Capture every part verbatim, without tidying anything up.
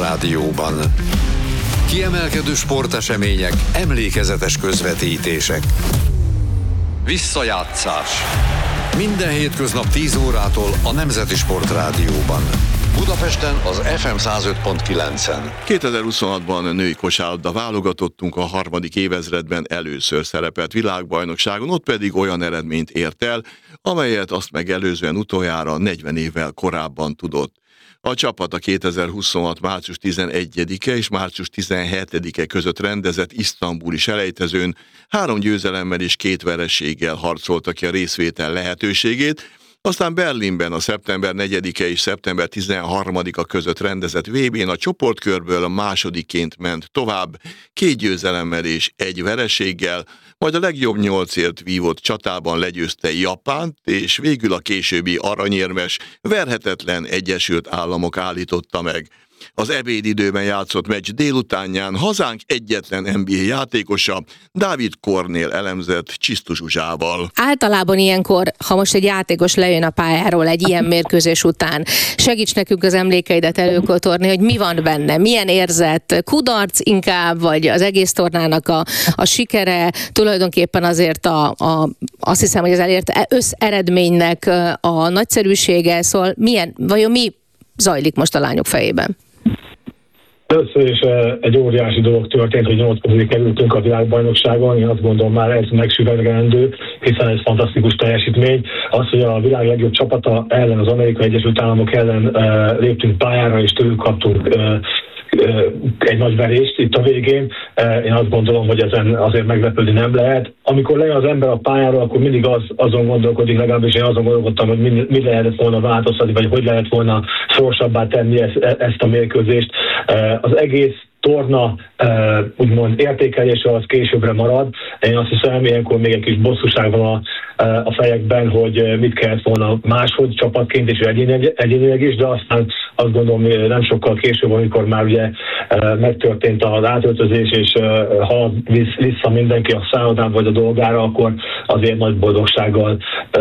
Rádióban. Kiemelkedő sportesemények, emlékezetes közvetítések. Visszajátszás. Minden hétköznap tíz órától a Nemzeti Sport Rádióban. Budapesten az ef em száz öt pont kilencen. kétezer-huszonhatban a női kosárlabda válogatottunk a harmadik évezredben először szerepelt világbajnokságon, ott pedig olyan eredményt ért el, amelyet azt megelőzően utoljára negyven évvel korábban tudott. A csapat a kétezer-huszonhat. március tizenegyedike és március tizenhetedike között rendezett isztambuli selejtezőn három győzelemmel és két vereséggel harcolta ki a részvétel lehetőségét, aztán Berlinben a szeptember negyedike és szeptember tizenharmadika között rendezett vé bén a csoportkörből másodikként ment tovább, két győzelemmel és egy vereséggel, majd a legjobb nyolcért vívott csatában legyőzte Japánt, és végül a későbbi aranyérmes, verhetetlen Egyesült Államok állította meg. Az ebédidőben játszott meccs délutánján hazánk egyetlen en bé á játékosa, Dávid Kornél elemzett Csisztus Zsuzsával. Általában ilyenkor, ha most egy játékos lejön a pályáról egy ilyen mérkőzés után, segíts nekünk az emlékeidet előkotorni, hogy mi van benne, milyen érzet, kudarc inkább, vagy az egész tornának a, a sikere, tulajdonképpen azért a, a, azt hiszem, hogy az elért összeredménynek a nagyszerűsége, szóval milyen, vajon mi zajlik most a lányok fejében? Először is egy óriási dolog történt, hogy nyolc közé kerültünk a világbajnokságon. Én azt gondolom, már ez megsüvegelendő, hiszen ez fantasztikus teljesítmény. Az, hogy a világ legjobb csapata ellen, az Amerikai Egyesült Államok ellen uh, léptünk pályára, és tőlük kaptunk uh, egy nagy verést itt a végén. Én azt gondolom, hogy ezen azért meglepődni nem lehet. Amikor lejön az ember a pályáról, akkor mindig az, azon gondolkodik, legalábbis én azon gondolkodtam, hogy mi, mi lehetett volna változtatni, vagy hogy lehet volna szorosabbá tenni ezt, ezt a mérkőzést. Az egész torna úgymond értékelése az későbbre marad. Én azt hiszem, ilyenkor még egy kis bosszúság van a, a fejekben, hogy mit kellett volna máshogy csapatként és egyénileg, egyénileg is, de aztán azt gondolom, nem sokkal később, amikor már ugye megtörtént az átöltözés, és halad vissza mindenki a szállodába vagy a dolgára, akkor azért nagy boldogsággal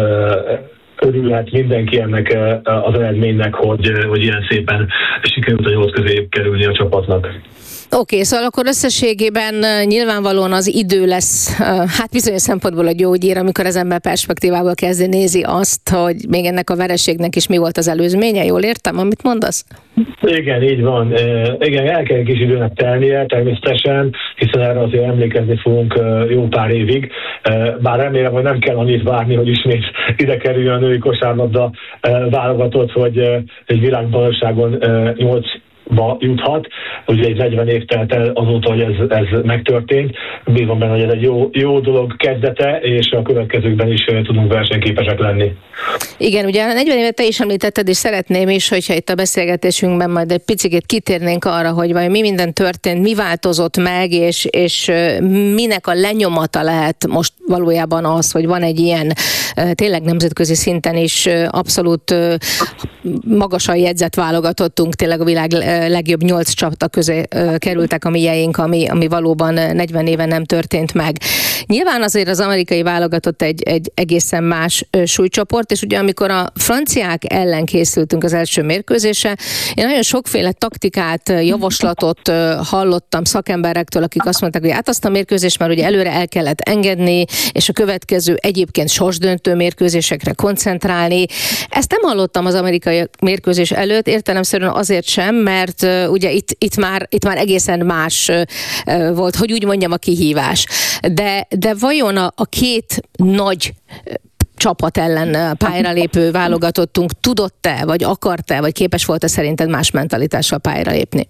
örülhet mindenki ennek az eredménynek, hogy, hogy ilyen szépen sikerült a nyolc közé kerülni a csapatnak. Oké, okay, szóval akkor összességében nyilvánvalóan az idő lesz, hát bizonyos szempontból a gyógyír, amikor az ember perspektívából kezdi nézi azt, hogy még ennek a vereségnek is mi volt az előzménye. Jól értem, amit mondasz? Igen, így van. Igen, el kell egy kis időnek telnie természetesen, hiszen erre azért emlékezni fogunk jó pár évig. Bár remélem, hogy nem kell annyit várni, hogy ismét ide kerüljön a női kosárlabda válogatott, hogy egy világbajnokságon nyolc ba juthat, ugye egy negyven év telt el azóta, hogy ez, ez megtörtént. Bízom benne, hogy ez egy jó, jó dolog kezdete, és a következőkben is tudunk versenyképesek lenni. Igen, ugye a negyven évet te is említetted, és szeretném is, hogyha itt a beszélgetésünkben majd egy picit kitérnénk arra, hogy vajon mi minden történt, mi változott meg, és, és minek a lenyomata lehet most valójában az, hogy van egy ilyen tényleg nemzetközi szinten is abszolút magasan jegyzett válogatottunk, tényleg a világ legjobb nyolc csapata közé kerültek a miénk, ami, ami valóban negyven éve nem történt meg. Nyilván azért az amerikai válogatott egy, egy egészen más súlycsoport, és ugye amikor a franciák ellen készültünk az első mérkőzésre, én nagyon sokféle taktikát, javaslatot hallottam szakemberektől, akik azt mondták, hogy hát azt a mérkőzést már ugye előre el kellett engedni, és a következő egyébként sorsdöntő mérkőzésekre koncentrálni. Ezt nem hallottam az amerikai mérkőzés előtt, értelemszerűen azért sem, mert uh, ugye itt, itt, már, itt már egészen más uh, volt, hogy úgy mondjam, a kihívás. De, de vajon a, a két nagy uh, csapat ellen pályára lépő válogatottunk tudott-e, vagy akart-e, vagy képes volt-e szerinted más mentalitással pályára lépni?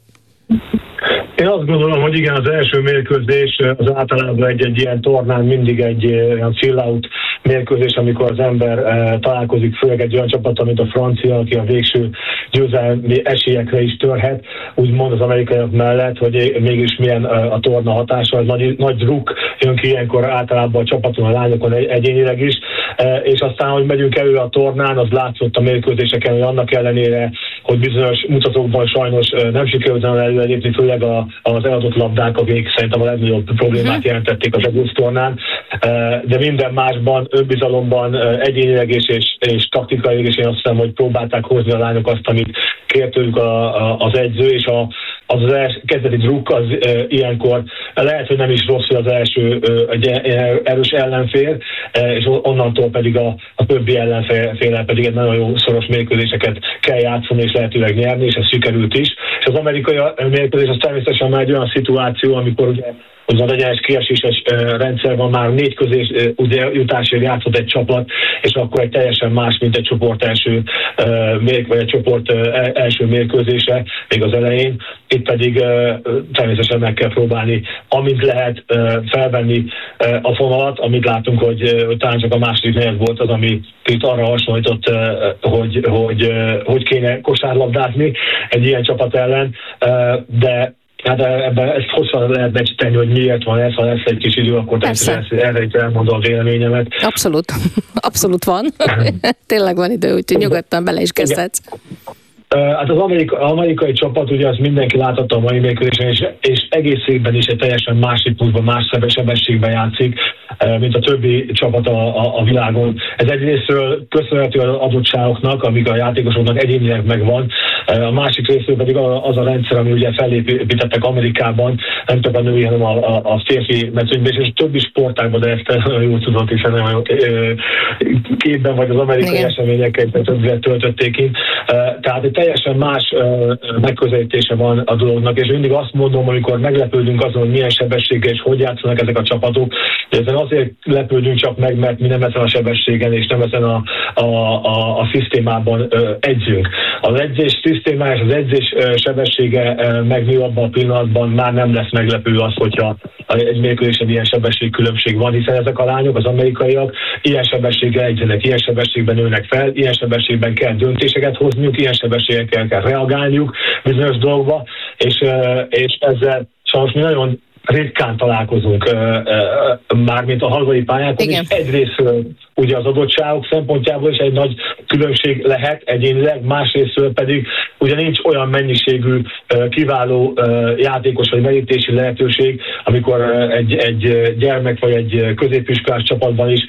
Én azt gondolom, hogy igen, az első mérkőzés az általában egy-egy ilyen tornán mindig egy olyan chill-out mérkőzés, amikor az ember e, találkozik, főleg egy olyan csapattal, mint a francia, aki a végső győzelmi esélyekre is törhet, úgymond az amerikaiak mellett, hogy mégis milyen a torna hatása, ez nagy, nagy druk jön ki ilyenkor általában a csapaton, a lányokon egyénileg is, e, és aztán, hogy megyünk elő a tornán, az látszott a mérkőzéseken, hogy annak ellenére, hogy bizonyos mutatókban sajnos nem sikerült előrelépni, főleg a, az eladott labdák, akik szerintem a legnagyobb problémát jelentették az egész tornán, de minden másban, önbizalomban, egyénileg és, és, és taktikailag is én azt hiszem, hogy próbálták hozni a lányok azt, amit kért tőlük a, a, az edző, és a, az az els, kezdeti drukk az e, ilyenkor lehet, hogy nem is rossz, hogy az első e, egy erős ellenfél, e, és onnantól pedig a, a többi ellenféllel pedig egy nagyon jó szoros mérkőzéseket kell játszani, és lehetőleg nyerni, és ez sikerült is. És az amerikai mérkőzés az természetesen már egy olyan szituáció, amikor ugye az a egyenes kieséses rendszer van, már négy közés ugye, jutásért játszott egy csapat, és akkor egy teljesen más, mint egy csoport első, vagy egy csoport első mérkőzése még az elején. Itt pedig természetesen meg kell próbálni, amint lehet felvenni a fonalat, amit látunk, hogy talán csak a második negyed volt az, ami itt arra hasonlított, hogy, hogy, hogy kéne kosárlabdázni egy ilyen csapat ellen, de hát ebben ezt hosszan lehet becsíteni, hogy miért van ez, ha lesz egy kis idő, akkor természetesen erre itt elmondom a véleményemet. Abszolút. Abszolút van. Tényleg van idő, úgyhogy nyugodtan bele is kezdhetsz. Hát az amerikai, amerikai csapat, ugye azt mindenki láthatta a mai mérkőzésen, és, és egészében is egy teljesen más ritmusban, más sebességben játszik, mint a többi csapat a, a, a világon. Ez egyrésztről köszönhető az adottságoknak, amik a játékosoknak egyénileg megvan, a másik részről pedig az a rendszer, ami ugye felépítettek Amerikában, nem csak a női, hanem a, a, a férfi mezőnyben, és többi sportágban, de ezt nagyon jól tudod, hiszen nagyon képben vagy az amerikai Igen. eseményeket többet töltötték ki. Tehát egy teljesen más megközelítése van a dolognak, és mindig azt mondom, amikor meglepődünk azon, hogy milyen sebességgel és hogy játszanak ezek a csapatok, ezen azért lepődünk csak meg, mert mi nem ezen a sebességen és nem ezen a, a, a, a szisztémában edzünk. Az edzés szisztémája és az edzés sebessége megnő abban a pillanatban, már nem lesz meglepő az, hogyha egy mérkőzésen ilyen sebességkülönbség van, hiszen ezek a lányok, az amerikaiak ilyen sebességgel edzenek, ilyen sebességben nőnek fel, ilyen sebességben kell döntéseket hozniuk, ilyen sebességgel kell, kell reagálniuk bizonyos dolgokba, és, és ezzel sajnos mi nagyon ritkán találkozunk mármint a hazai pályákon, és egyrésztről ugye az adottságok szempontjából is egy nagy különbség lehet egyénileg, másrésztről pedig ugye nincs olyan mennyiségű kiváló játékos vagy merítési lehetőség, amikor egy, egy gyermek vagy egy középiskolás csapatban is,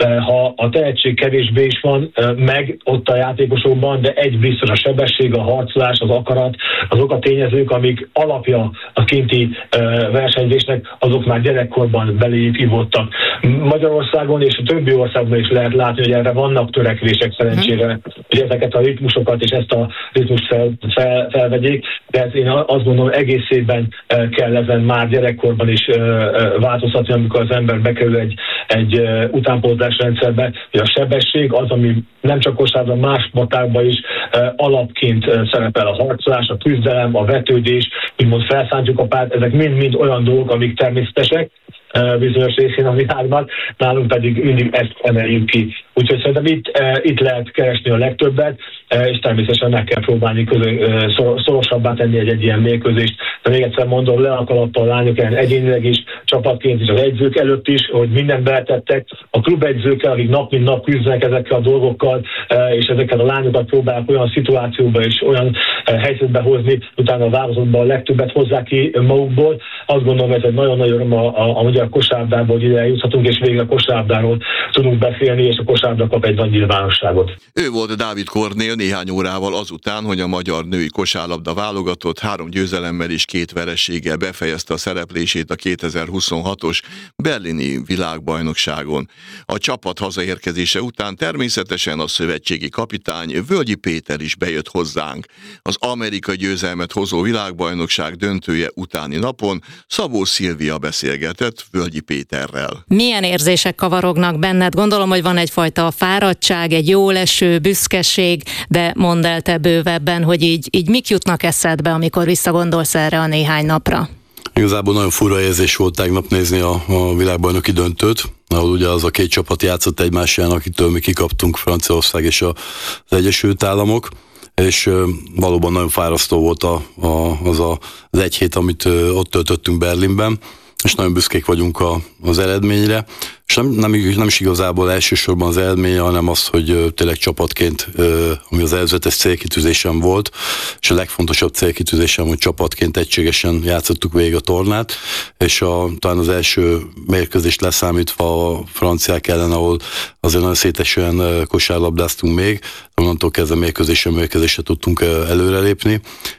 ha a tehetség kevésbé is van meg ott a játékosokban, de egy biztos a sebesség, a harcolás, az akarat, azok a tényezők, amik alapja a kinti versenyzésnek, azok már gyerekkorban beléjük hívottak. Magyarországon és a többi országban is lehet látni, hogy erre vannak törekvések szerencsére, hogy ezeket a ritmusokat és ezt a ritmust fel, fel, felvegyék, de ez én azt gondolom egészében kell ezen már gyerekkorban is változtatni, amikor az ember bekerül egy, egy utánpótlás rendszerbe, hogy a sebesség az, ami nem csak kosárban, más sportágban is alapként szerepel, a harcolás, a küzdelem, a vetődés, úgymond felszántjuk a párt, ezek mind-mind olyan dolgok, amik természetesek bizonyos részén a világban, nálunk pedig mindig ezt emeljük ki. Úgyhogy szerintem itt, itt lehet keresni a legtöbbet, és természetesen meg kell próbálni közül, szorosabbá tenni egy, egy ilyen mérkőzést. De még egyszer mondom, le a kalappal a lányok ellen egyénileg is, csapatként is, az edzők előtt is, hogy mindent beletettek. A klubedzőkkel, akik nap mint nap küzdenek ezekkel a dolgokkal, és ezeket a lányokat próbálják olyan szituációba és olyan helyzetbe hozni, utána a változatban a legtöbbet hozzák ki magukból. Azt gondolom, ez egy nagyon-nagyon öröm a, a, a magyar kosárlabdából, hogy ide eljuthatunk, és végre a kosárlabdáról tudunk beszélni, és a kosárlabda kap egy nagy nyilvánosságot. Ő volt Dávid Kornél néhány órával azután, hogy a magyar női kosárlabda válogatott három győzelemmel és két vereséggel befejezte a szereplését a kétezer-huszonhatos berlini világbajnokságon. A csapat hazaérkezése után természetesen a szövetségi kapitány Völgyi Péter is bejött hozzánk. Az amerikai győzelmet hozó világbajnokság döntője utáni napon Szabó Szilvia beszélgetett Völgyi Péterrel. Milyen érzések kavarognak benned? Gondolom, hogy van egyfajta fáradtság, egy jóleső, büszkeség, de mondd el te bővebben, hogy így, így mik jutnak eszedbe, amikor visszagondolsz erre a néhány napra? Igazából nagyon fura érzés volt tegnap nézni a, a világbajnoki döntőt, ahol ugye az a két csapat játszott egymásán, akitől mi kikaptunk, Franciaország és a, az Egyesült Államok, és uh, valóban nagyon fárasztó volt a, a, az a, az egy hét, amit uh, ott töltöttünk Berlinben, és nagyon büszkék vagyunk a, az eredményre, és nem, nem, nem is igazából elsősorban az eredménye, hanem az, hogy uh, tényleg csapatként, uh, ami az előzetes célkitűzésem volt, és a legfontosabb célkitűzésem, hogy csapatként egységesen játszottuk végig a tornát, és a, talán az első mérkőzést leszámítva a franciák ellen, ahol azért nagyon szétesően uh, kosárlabdáztunk még, onnantól kezdve mérkőzésre mérkőzésre tudtunk uh, előrelépni,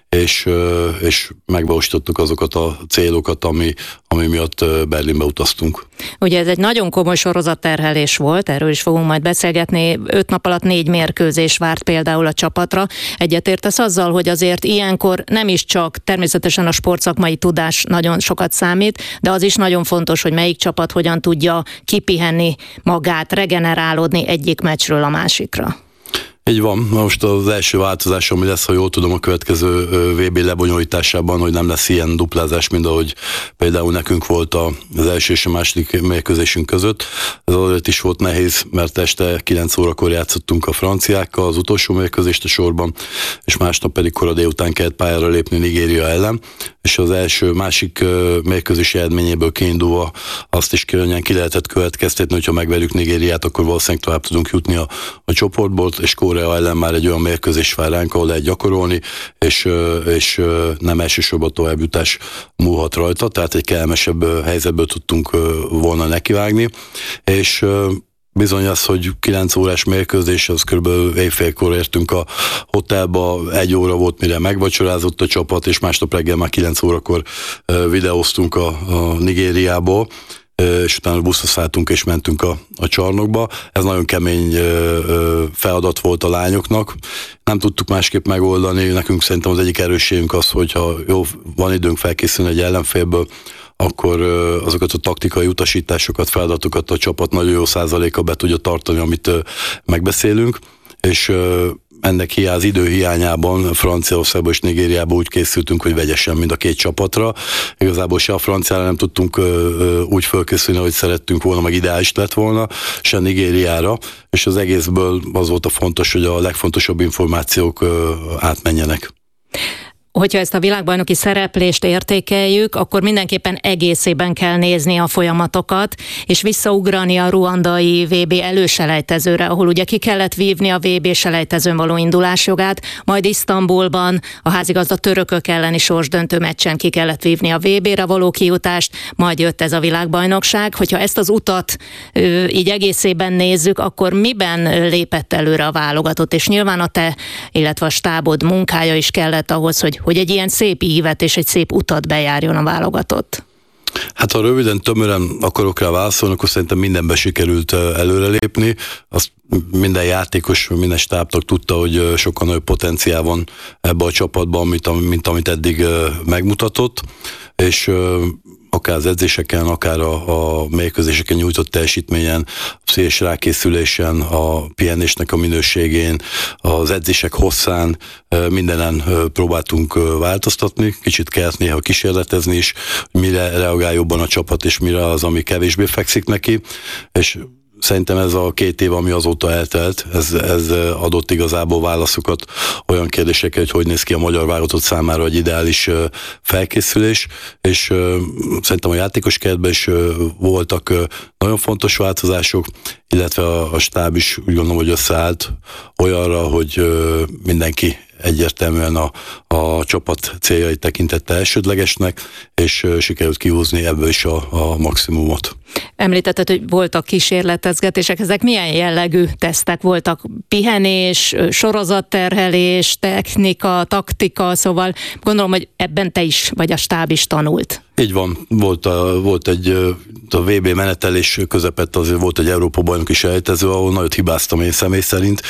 és, és megvalósítottuk azokat a célokat, ami, ami miatt Berlinbe utaztunk. Ugye ez egy nagyon komoly sorozatterhelés volt, erről is fogunk majd beszélgetni. Öt nap alatt négy mérkőzés várt például a csapatra. Egyetértesz azzal, hogy azért ilyenkor nem is csak természetesen a sportszakmai tudás nagyon sokat számít, de az is nagyon fontos, hogy melyik csapat hogyan tudja kipihenni magát, regenerálódni egyik meccsről a másikra. Így van. Most az első változás, ami lesz, ha jól tudom, a következő vé bé lebonyolításában, hogy nem lesz ilyen duplázás, mint ahogy például nekünk volt az első és a második mérkőzésünk között. Ez azért is volt nehéz, mert este kilenc órakor játszottunk a franciákkal az utolsó mérkőzést a sorban, és másnap pedig kora délután kellett pályára lépni Nigéria ellen, és az első, másik mérkőzési eredményéből kiindulva azt is könnyen ki lehetett következtetni, hogyha megverjük Nigériát, akkor valószínűleg tovább tudunk jutni a, a csoportból, és Korea ellen már egy olyan mérkőzés vár ránk, ahol lehet gyakorolni, és, és nem elsősorban továbbjutás múlhat rajta, tehát egy kellemesebb helyzetből tudtunk volna nekivágni, és bizony az, hogy kilenc órás mérkőzés, az kb. Éjfélkor értünk a hotelba, egy óra volt, mire megvacsorázott a csapat, és másnap reggel már kilenc órakor videóztunk a, a Nigériából, és utána buszra szálltunk és mentünk a, a csarnokba. Ez nagyon kemény ö, ö, feladat volt a lányoknak. Nem tudtuk másképp megoldani. Nekünk szerintem az egyik erősségünk az, hogyha jó, van időnk felkészülni egy ellenfélből, akkor ö, azokat a taktikai utasításokat, feladatokat a csapat nagyon jó százaléka be tudja tartani, amit ö, megbeszélünk, és ö, ennek hiány, az idő hiányában Franciaországban és Nigériában úgy készültünk, hogy vegyesen mind a két csapatra. Igazából se a franciára nem tudtunk ö, ö, úgy fölkészülni, hogy szerettünk volna, meg ideális lett volna, se Nigériára, és az egészből az volt a fontos, hogy a legfontosabb információk ö, átmenjenek. Hogyha ezt a világbajnoki szereplést értékeljük, akkor mindenképpen egészében kell nézni a folyamatokat, és visszaugrani a ruandai vé bé előselejtezőre, ahol ugye ki kellett vívni a vé bé selejtezőn való indulásjogát, majd Isztambulban a házigazda törökök elleni sorsdöntő meccsen ki kellett vívni a vé bére való kijutást, majd jött ez a világbajnokság. Hogyha ezt az utat ö, így egészében nézzük, akkor miben lépett előre a válogatott? És nyilván a te, illetve a stábod munkája is kellett ahhoz, hogy hogy egy ilyen szép ívet és egy szép utat bejárjon a válogatott? Hát ha röviden, tömören akarok rá válaszolni, akkor szerintem mindenben sikerült előrelépni. Azt minden játékos, minden stábtag tudta, hogy sokkal nagyobb potenciál van ebbe a csapatban, mint, mint amit eddig megmutatott, és akár az edzéseken, akár a, a mérkőzéseken nyújtott teljesítményen, a pszichés rákészülésen, a pihenésnek a minőségén, az edzések hosszán, mindenen próbáltunk változtatni, kicsit kellett néha kísérletezni is, mire reagál jobban a csapat, és mire az, ami kevésbé fekszik neki, és szerintem ez a két év, ami azóta eltelt, ez, ez adott igazából válaszokat olyan kérdésekre, hogy hogy néz ki a magyar válogatott számára egy ideális felkészülés, és szerintem a játékos keretben is voltak nagyon fontos változások, illetve a, a stáb is úgy gondolom, hogy összeállt olyanra, hogy mindenki egyértelműen a, a csapat céljai tekintette elsődlegesnek, és sikerült kihúzni ebből is a, a maximumot. Említetted, hogy voltak kísérletezgetések, ezek milyen jellegű tesztek voltak? Pihenés, sorozatterhelés, technika, taktika, szóval gondolom, hogy ebben te is, vagy a stáb is tanult. Így van, volt, a, volt egy a vé bé menetelés közepett, azért volt egy Európa-bajnoki selejtező, ahol nagyot hibáztam én személy szerint,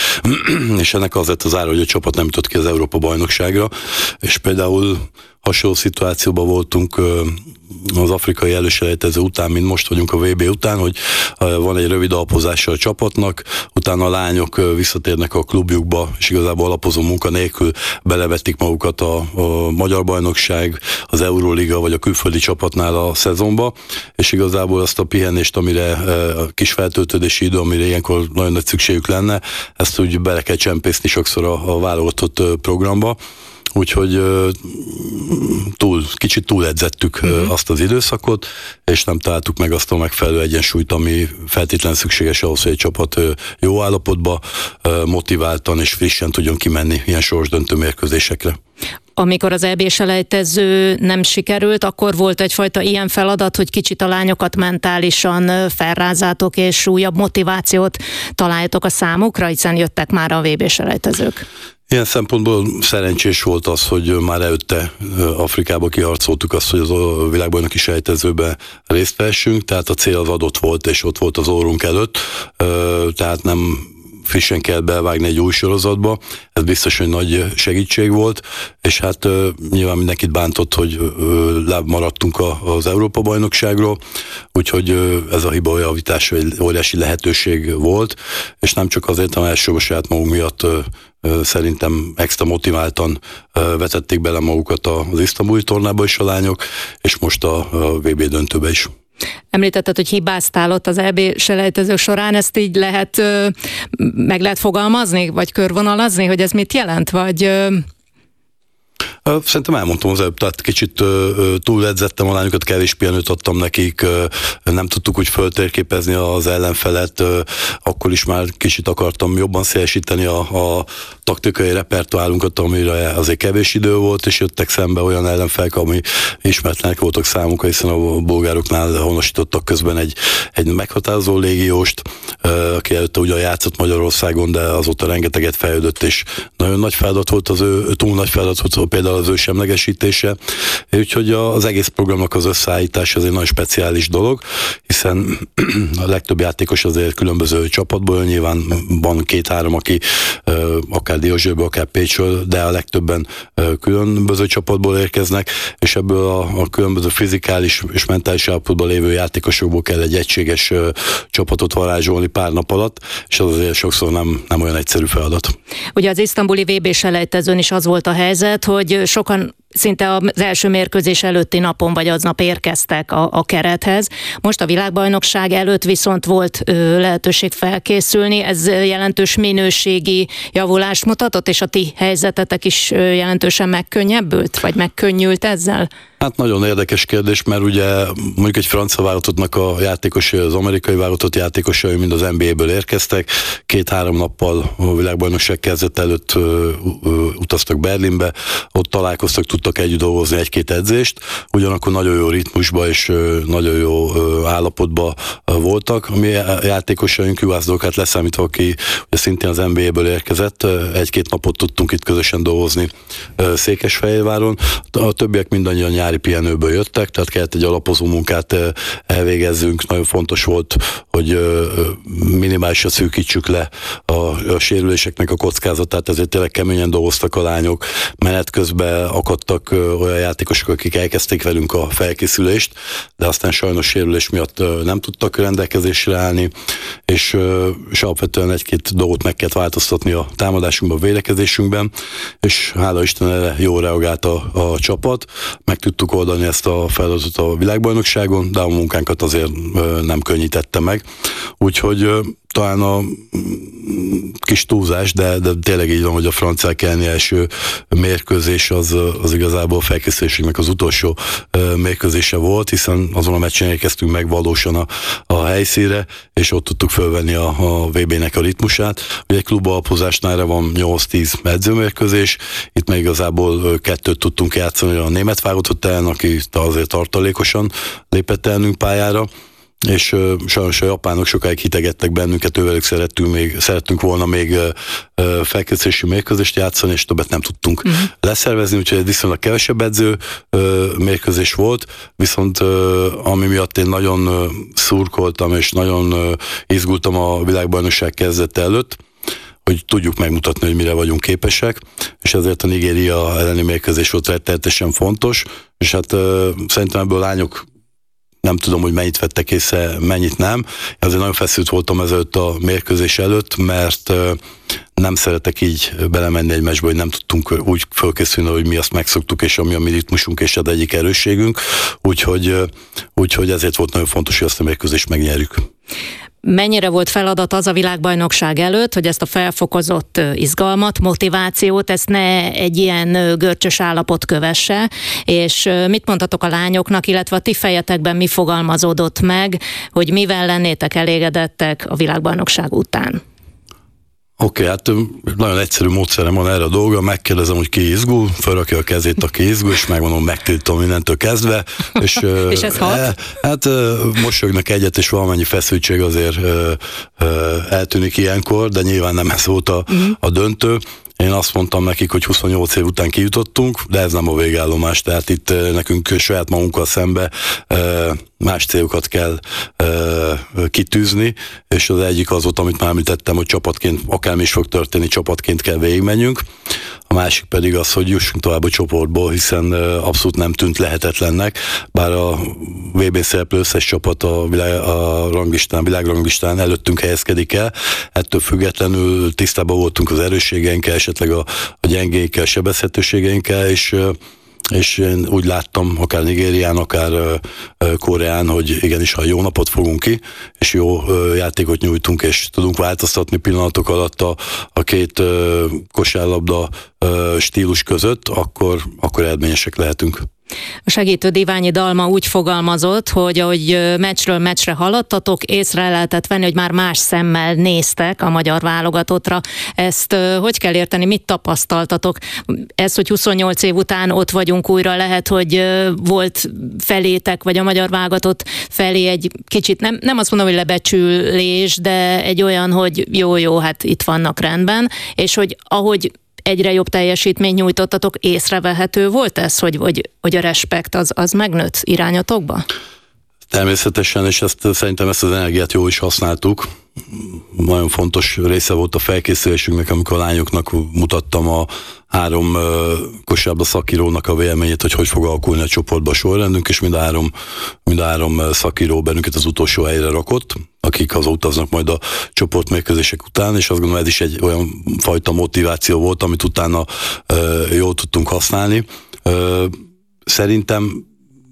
és ennek az lett az ára, hogy a csapat nem jutott ki az Európa-bajnokságra, és például hasonló szituációban voltunk az afrikai előselejtező után, mint most vagyunk a vé bé után, hogy van egy rövid alapozása a csapatnak, utána a lányok visszatérnek a klubjukba, és igazából alapozó munka nélkül belevették magukat a, a Magyar Bajnokság, az Euróliga vagy a külföldi csapatnál a szezonba, és igazából azt a pihenést, amire a kis feltöltődési idő, amire ilyenkor nagyon nagy szükségük lenne, ezt úgy bele kell csempészni sokszor a, a válogatott programba. Úgyhogy túl, kicsit túledzettük uh-huh. azt az időszakot, és nem találtuk meg azt a megfelelő egyensúlyt, ami feltétlenül szükséges ahhoz, hogy egy csapat jó állapotba, motiváltan és frissen tudjon kimenni ilyen sorsdöntő mérkőzésekre. Amikor az é bé-selejtező nem sikerült, akkor volt egyfajta ilyen feladat, hogy kicsit a lányokat mentálisan felrázátok, és újabb motivációt találjatok a számukra, hiszen jöttek már a vé bé-selejtezők. Ilyen szempontból szerencsés volt az, hogy már előtte Afrikába kiharcoltuk azt, hogy a világbajnoki selejtezőbe részt vessünk, tehát a cél az adott volt, és ott volt az orrunk előtt, tehát nem frissen kell bevágni egy új sorozatba, ez biztos, hogy nagy segítség volt, és hát uh, nyilván mindenkit bántott, hogy uh, láb maradtunk a, az Európa-bajnokságról, úgyhogy uh, ez a hiba javítás egy óriási lehetőség volt, és nem csak azért, hanem elsősorban saját magunk miatt uh, uh, szerintem extra motiváltan uh, vetették bele magukat az isztambuli tornába is a lányok, és most a, a vé bé döntőbe is. Említetted, hogy hibáztál ott az é bé selejtezők során, ezt így lehet, meg lehet fogalmazni, vagy körvonalazni, hogy ez mit jelent, vagy... Szerintem elmondtam az előbb, tehát kicsit túledzettem a lányokat, kevés pihenőt adtam nekik, nem tudtuk úgy föltérképezni az ellenfelet, akkor is már kicsit akartam jobban szélesíteni a, a taktikai repertoárunkat, amire azért kevés idő volt, és jöttek szembe olyan ellenfelek, ami ismeretlenek voltak számukra, hiszen a bolgároknál honosítottak közben egy, egy meghatározó légióst, aki előtte ugyan játszott Magyarországon, de azóta rengeteget fejlődött, és nagyon nagy feladat volt az ő, túl nagy feladat volt például az ő semlegesítése, úgyhogy az egész programnak az összeállítása az egy nagyon speciális dolog, hiszen a legtöbb játékos azért különböző csapatból, nyilván van két-három, aki akár Diósgyőrből, akár Pécsről, de a legtöbben különböző csapatból érkeznek, és ebből a, a különböző fizikális és mentális állapotban lévő játékosokból kell egy egységes csapatot varázsolni pár nap alatt, és az azért sokszor nem, nem olyan egyszerű feladat. Ugye az isztambuli vé bé selejtezőn is az volt a helyzet, hogy sokan szinte az első mérkőzés előtti napon vagy aznap érkeztek a, a kerethez. Most a világbajnokság előtt viszont volt ö, lehetőség felkészülni, ez jelentős minőségi javulást mutatott, és a ti helyzetetek is ö, jelentősen megkönnyebbült, vagy megkönnyült ezzel? Hát nagyon érdekes kérdés, mert ugye mondjuk egy francia válogatottnak a játékosai, az amerikai válogatott játékosai mind az en bé á-ből érkeztek, két-három nappal a világbajnokság kezdet előtt ö, ö, utaztak Berlinbe, ott találkoztak, tudtak együtt dolgozni egy-két edzést, ugyanakkor nagyon jó ritmusba és ö, nagyon jó ö, állapotban voltak. A mi játékosaink, Juhász Dolgát leszámítva, aki ugye szintén az en bé á-ből érkezett, egy-két napot tudtunk itt közösen dolgozni Székesfehérváron. A többiek mindannyian nyári pihenőből jöttek, tehát kellett egy alapozó munkát elvégezzünk. Nagyon fontos volt, hogy minimálisra szűkítsük le a, a sérüléseknek a kockázatát, ezért tényleg keményen dolgoztak a lányok. Menet közben akadtak olyan játékosok, akik elkezdték velünk a felkészülést, de aztán sajnos sérülés miatt nem tudtak rendelkezésre állni, és, és alapvetően egy-két dolgot meg kellett változtatni a támadásunkban, a védekezésünkben, és hála Isten erre jól reagált a, a csapat, meg tudtuk oldani ezt a feladatot a világbajnokságon, de a munkánkat azért nem könnyítette meg. Úgyhogy talán a kis túlzás, de, de tényleg így van, hogy a franciák elleni első mérkőzés az, az igazából a felkészülésünknek az utolsó mérkőzése volt, hiszen azon a meccsen érkeztünk meg valósan a, a helyszínre, és ott tudtuk fölvenni a, a vé bé-nek a ritmusát. Ugye egy klub alapozásnál erre van nyolc-tíz edzőmérkőzés, itt még igazából kettőt tudtunk játszani a német válogatott ellen, aki azért tartalékosan lépett elnünk pályára, és uh, sajnos a japánok sokáig hitegettek bennünket, ővelük szerettünk, még, szerettünk volna még uh, uh, felkészülési mérkőzést játszani, és többet nem tudtunk uh-huh. leszervezni, úgyhogy viszonylag kevesebb edző uh, mérkőzés volt, viszont uh, ami miatt én nagyon uh, szurkoltam, és nagyon uh, izgultam a világbajnokság kezdete előtt, hogy tudjuk megmutatni, hogy mire vagyunk képesek, és ezért a Nigéria elleni mérkőzés volt rettenetesen fontos, és hát uh, szerintem ebből a lányok nem tudom, hogy mennyit vettek észre, mennyit nem. Azért nagyon feszült voltam ezelőtt a mérkőzés előtt, mert nem szeretek így belemenni egy meccsbe, hogy nem tudtunk úgy fölkészülni, hogy mi azt megszoktuk, és ami a mi ritmusunk és az egyik erősségünk. Úgyhogy, úgyhogy ezért volt nagyon fontos, hogy azt a mérkőzést megnyerjük. Mennyire volt feladat az a világbajnokság előtt, hogy ezt a felfokozott izgalmat, motivációt, ezt ne egy ilyen görcsös állapot kövesse, és mit mondhatok a lányoknak, illetve a ti fejetekben mi fogalmazódott meg, hogy mivel lennétek elégedettek a világbajnokság után? Oké, okay, hát nagyon egyszerű módszerem van erre a dolga, megkérdezem, hogy ki izgul, felrakja a kezét, aki izgul, és megmondom, megtiltom mindentől kezdve. És, és ez hat? Hát mosolyognak egyet, és valamennyi feszültség azért eltűnik ilyenkor, de nyilván nem ez volt a, uh-huh. a döntő. Én azt mondtam nekik, hogy huszonnyolc év után kijutottunk, de ez nem a végállomás, tehát itt nekünk saját magunkkal szembe más célokat kell kitűzni, és az egyik az volt, amit már említettem, hogy csapatként, akármi is fog történni, csapatként kell végigmenjünk. A másik pedig az, hogy jussunk tovább a csoportból, hiszen abszolút nem tűnt lehetetlennek, bár a vé bé szereplő összes csapat a, világ, a ranglistán, világranglistán előttünk helyezkedik el, ettől függetlenül tisztában voltunk az erősségeinkkel, esetleg a, a gyengénkkel, sebezhetőségeinkkel, és és én úgy láttam, akár Nigérián, akár Koreán, hogy igenis, ha jó napot fogunk ki, és jó játékot nyújtunk, és tudunk változtatni pillanatok alatt a, a két kosárlabda stílus között, akkor, akkor eredményesek lehetünk. A segítő Diványi Dalma úgy fogalmazott, hogy ahogy meccsről meccsre haladtatok, észre lehetett venni, hogy már más szemmel néztek a magyar válogatottra. Ezt hogy kell érteni, mit tapasztaltatok? Ez, hogy huszonnyolc év után ott vagyunk újra, lehet, hogy volt felétek, vagy a magyar válogatott felé egy kicsit, nem, nem azt mondom, hogy lebecsülés, de egy olyan, hogy jó-jó, hát itt vannak rendben, és hogy ahogy egyre jobb teljesítményt nyújtottatok, észrevehető volt ez, hogy, hogy, hogy a respekt az, az megnőtt irányatokba? Természetesen, és ezt szerintem ezt az energiát jól is használtuk. Nagyon fontos része volt a felkészülésünknek, amikor a lányoknak mutattam a három uh, kosárlabda szakírónak a véleményét, hogy hogy fog alakulni a csoportba a sorrendünk, és mind a három, mind a három szakíró bennünket az utolsó helyre rakott, akik hazautaznak majd a csoportmérkőzések után, és azt gondolom, ez is egy olyan fajta motiváció volt, amit utána uh, jól tudtunk használni. Uh, szerintem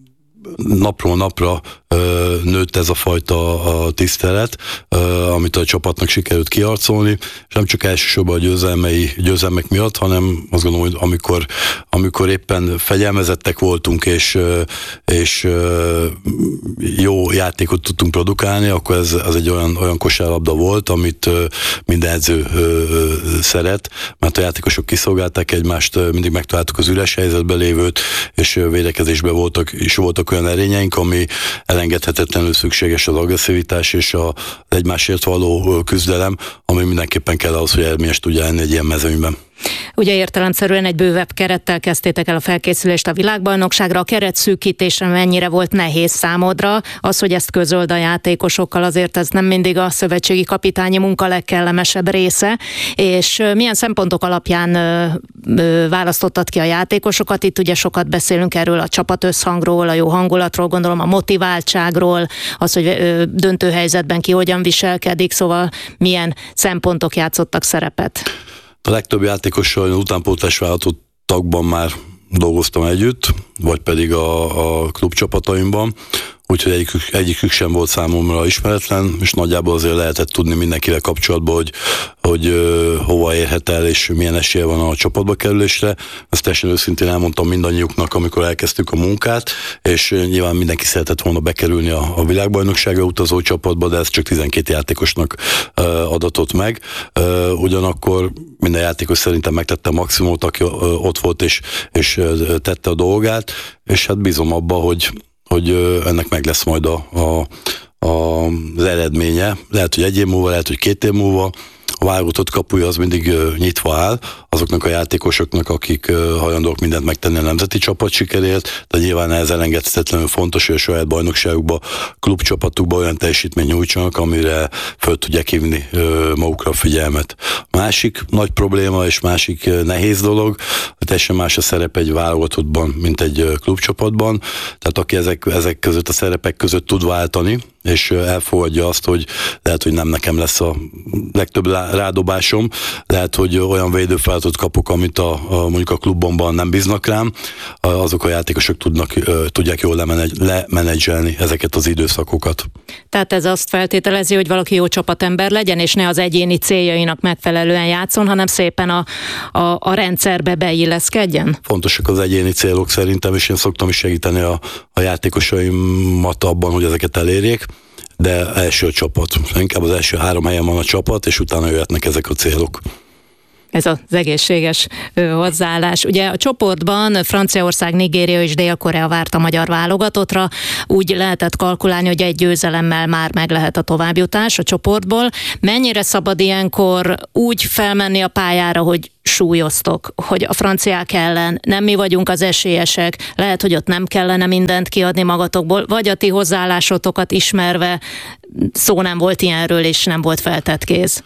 napról napra ö, nőtt ez a fajta a tisztelet, ö, amit a csapatnak sikerült kiharcolni, és nem csak elsősorban a győzelmei, győzelmek miatt, hanem azt gondolom, hogy amikor, amikor éppen fegyelmezettek voltunk, és, és jó játékot tudtunk produkálni, akkor ez, ez egy olyan, olyan kosárlabda volt, amit minden edző szeret, mert a játékosok kiszolgálták egymást, mindig megtaláltuk az üres helyzetben lévőt, és védekezésben voltak, és voltak olyan erényeink, ami elengedhetetlenül szükséges, az agresszivitás és az egymásért való küzdelem, ami mindenképpen kell ahhoz, hogy eredményes tudja lenni egy ilyen mezőnyben. Ugye értelemszerűen egy bővebb kerettel kezdtétek el a felkészülést a világbajnokságra. A keret szűkítésre mennyire volt nehéz számodra? Az, hogy ezt közöld a játékosokkal, azért ez nem mindig a szövetségi kapitányi munka legkellemesebb része. És milyen szempontok alapján ö, ö, választottad ki a játékosokat? Itt ugye sokat beszélünk erről a csapatösszhangról, a jó hangulatról, gondolom a motiváltságról, az, hogy ö, döntő helyzetben ki hogyan viselkedik, szóval milyen szempontok játszottak szerepet? A legtöbb játékossal utánpótlás vállalatokban már dolgoztam együtt, vagy pedig a, a klubcsapataimban, úgyhogy egyikük, egyikük sem volt számomra ismeretlen, és nagyjából azért lehetett tudni mindenkivel kapcsolatban, hogy, hogy uh, hova érhet el, és milyen esélye van a csapatba kerülésre. Ezt teljesen őszintén elmondtam mindannyiuknak, amikor elkezdtük a munkát, és uh, nyilván mindenki szeretett volna bekerülni a, a világbajnokságra utazó csapatba, de ez csak tizenkét játékosnak uh, adatott meg. Uh, ugyanakkor minden játékos szerintem megtette a maximumot, aki uh, ott volt és, és uh, tette a dolgát, és hát bízom abba, hogy hogy ennek meg lesz majd a, a, a, az eredménye. Lehet, hogy egy év múlva, lehet, hogy két év múlva. A válogatott kapuja az mindig nyitva áll azoknak a játékosoknak, akik hajlandók mindent megtenni a nemzeti csapat sikerért, de nyilván ez elengedhetetlenül fontos, hogy a saját bajnokságukba, klubcsapatukba olyan teljesítményt nyújtsanak, amire föl tudják hívni magukra a figyelmet. Másik nagy probléma és másik nehéz dolog, hogy teljesen más a szerep egy válogatottban, mint egy klubcsapatban. Tehát aki ezek, ezek között a szerepek között tud váltani, és elfogadja azt, hogy lehet, hogy nem nekem lesz a legtöbb rádobásom, lehet, hogy olyan védőfeladatot kapok, amit a, a, mondjuk a klubomban nem bíznak rám, azok a játékosok tudnak, tudják jól lemenedzselni ezeket az időszakokat. Tehát ez azt feltételezi, hogy valaki jó csapatember legyen, és ne az egyéni céljainak megfelelően játszon, hanem szépen a, a, a rendszerbe beilleszkedjen? Fontosak az egyéni célok szerintem, és én szoktam is segíteni a, a játékosaimat abban, hogy ezeket elérjék, de első a csapat. Inkább az első három helyen van a csapat, és utána jöhetnek ezek a célok. Ez az egészséges hozzáállás. Ugye a csoportban Franciaország, Nigéria és Dél-Korea várt a magyar válogatottra. Úgy lehetett kalkulálni, hogy egy győzelemmel már meg lehet a továbbjutás a csoportból. Mennyire szabad ilyenkor úgy felmenni a pályára, hogy súlyoztok, hogy a franciák ellen nem mi vagyunk az esélyesek, lehet, hogy ott nem kellene mindent kiadni magatokból, vagy a ti hozzáállásotokat ismerve szó nem volt ilyenről, és nem volt feltett kéz?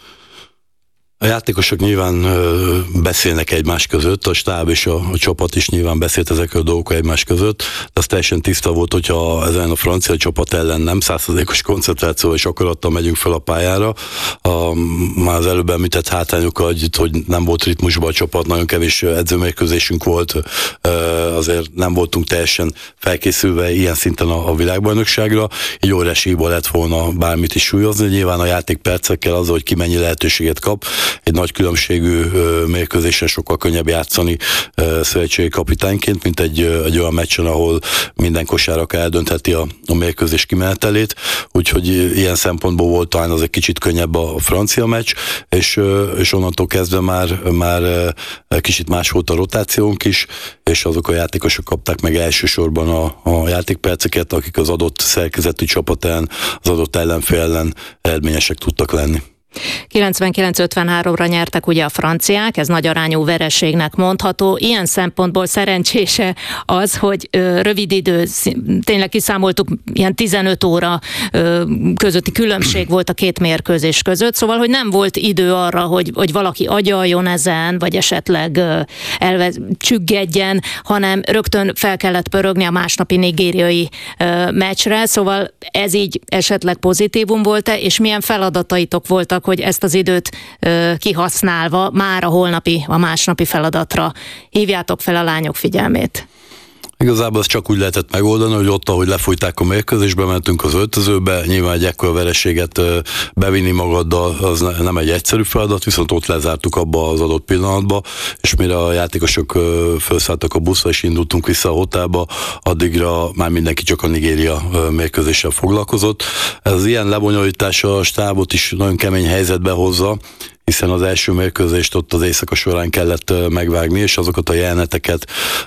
A játékosok nyilván ö, beszélnek egymás között, a stáb és a, a csapat is nyilván beszélt ezekről a dolgokról egymás között, de az teljesen tiszta volt, hogyha ezen a francia csapat ellen nem százszerzalékos koncentrációval és akarattal megyünk fel a pályára. A, már az előbb említett hátrányokkal, hogy nem volt ritmusban a csapat, nagyon kevés edzőmérkőzésünk volt, ö, azért nem voltunk teljesen felkészülve ilyen szinten a, a világbajnokságra, így óriási hiba lett volna bármit is súlyozni, nyilván a játékpercekkel az, hogy ki mennyi lehetőséget kap. Egy nagy különbségű ö, mérkőzésen sokkal könnyebb játszani ö, szövetségi kapitányként, mint egy, ö, egy olyan meccsen, ahol minden kosáraka eldöntheti a, a mérkőzés kimenetelét, úgyhogy ilyen szempontból volt talán az egy kicsit könnyebb a francia meccs, és, ö, és onnantól kezdve már, már ö, kicsit más volt a rotációnk is, és azok a játékosok kapták meg elsősorban a, a játékperceket, akik az adott szerkezetű csapat ellen, az adott ellenfél ellen eredményesek tudtak lenni. kilencvenkilenc ötvenháromra nyertek ugye a franciák, ez nagy arányú vereségnek mondható. Ilyen szempontból szerencsése az, hogy ö, rövid idő, tényleg kiszámoltuk, ilyen tizenöt óra ö, közötti különbség volt a két mérkőzés között, szóval, hogy nem volt idő arra, hogy, hogy valaki agyaljon ezen, vagy esetleg ö, elve, csüggedjen, hanem rögtön fel kellett pörögni a másnapi nigériai ö, meccsre, szóval ez így esetleg pozitívum volt-e, és milyen feladataitok voltak, hogy ezt az időt ö, kihasználva már a holnapi, a másnapi feladatra hívjátok fel a lányok figyelmét? Igazából ezt csak úgy lehetett megoldani, hogy ott, ahogy lefújták a mérkőzésbe, mentünk az öltözőbe, nyilván egy ekkora vereséget bevinni magaddal, az nem egy egyszerű feladat, viszont ott lezártuk abba az adott pillanatba, és mire a játékosok felszálltak a buszra, és indultunk vissza a hotelba, addigra már mindenki csak a Nigéria mérkőzéssel foglalkozott. Ez ilyen lebonyolítás a stábot is nagyon kemény helyzetbe hozza, hiszen az első mérkőzést ott az éjszaka során kellett megvágni, és azokat a jeleneteket,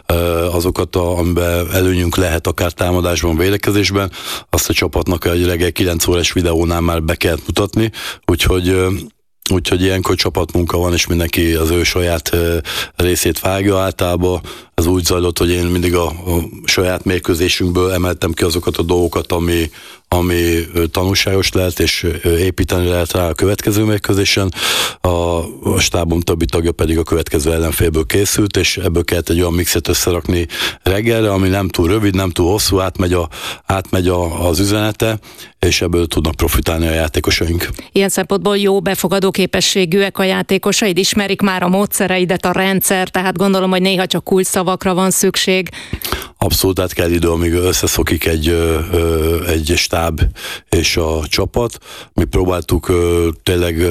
azokat, a, amiben előnyünk lehet akár támadásban, védekezésben, azt a csapatnak egy reggel kilenc órás videónál már be kellett mutatni, úgyhogy Úgyhogy ilyenkor csapatmunka van, és mindenki az ő saját részét vágja általában. Ez úgy zajlott, hogy én mindig a, a saját mérkőzésünkből emeltem ki azokat a dolgokat, ami, ami tanulságos lehet, és építeni lehet rá a következő mérkőzésen. A, a stábom többi tagja pedig a következő ellenfélből készült, és ebből kellett egy olyan mixet összerakni reggelre, ami nem túl rövid, nem túl hosszú, átmegy, a, átmegy a, az üzenete, és ebből tudnak profitálni a játékosaink. Ilyen szempontból jó befogadó képességűek a játékosaid, ismerik már a módszereidet, a rendszer, tehát gondolom, hogy néha csak kulcsszavakra van szükség. Abszolút át kell idő, amíg összeszokik egy, egy stáb és a csapat. Mi próbáltuk tényleg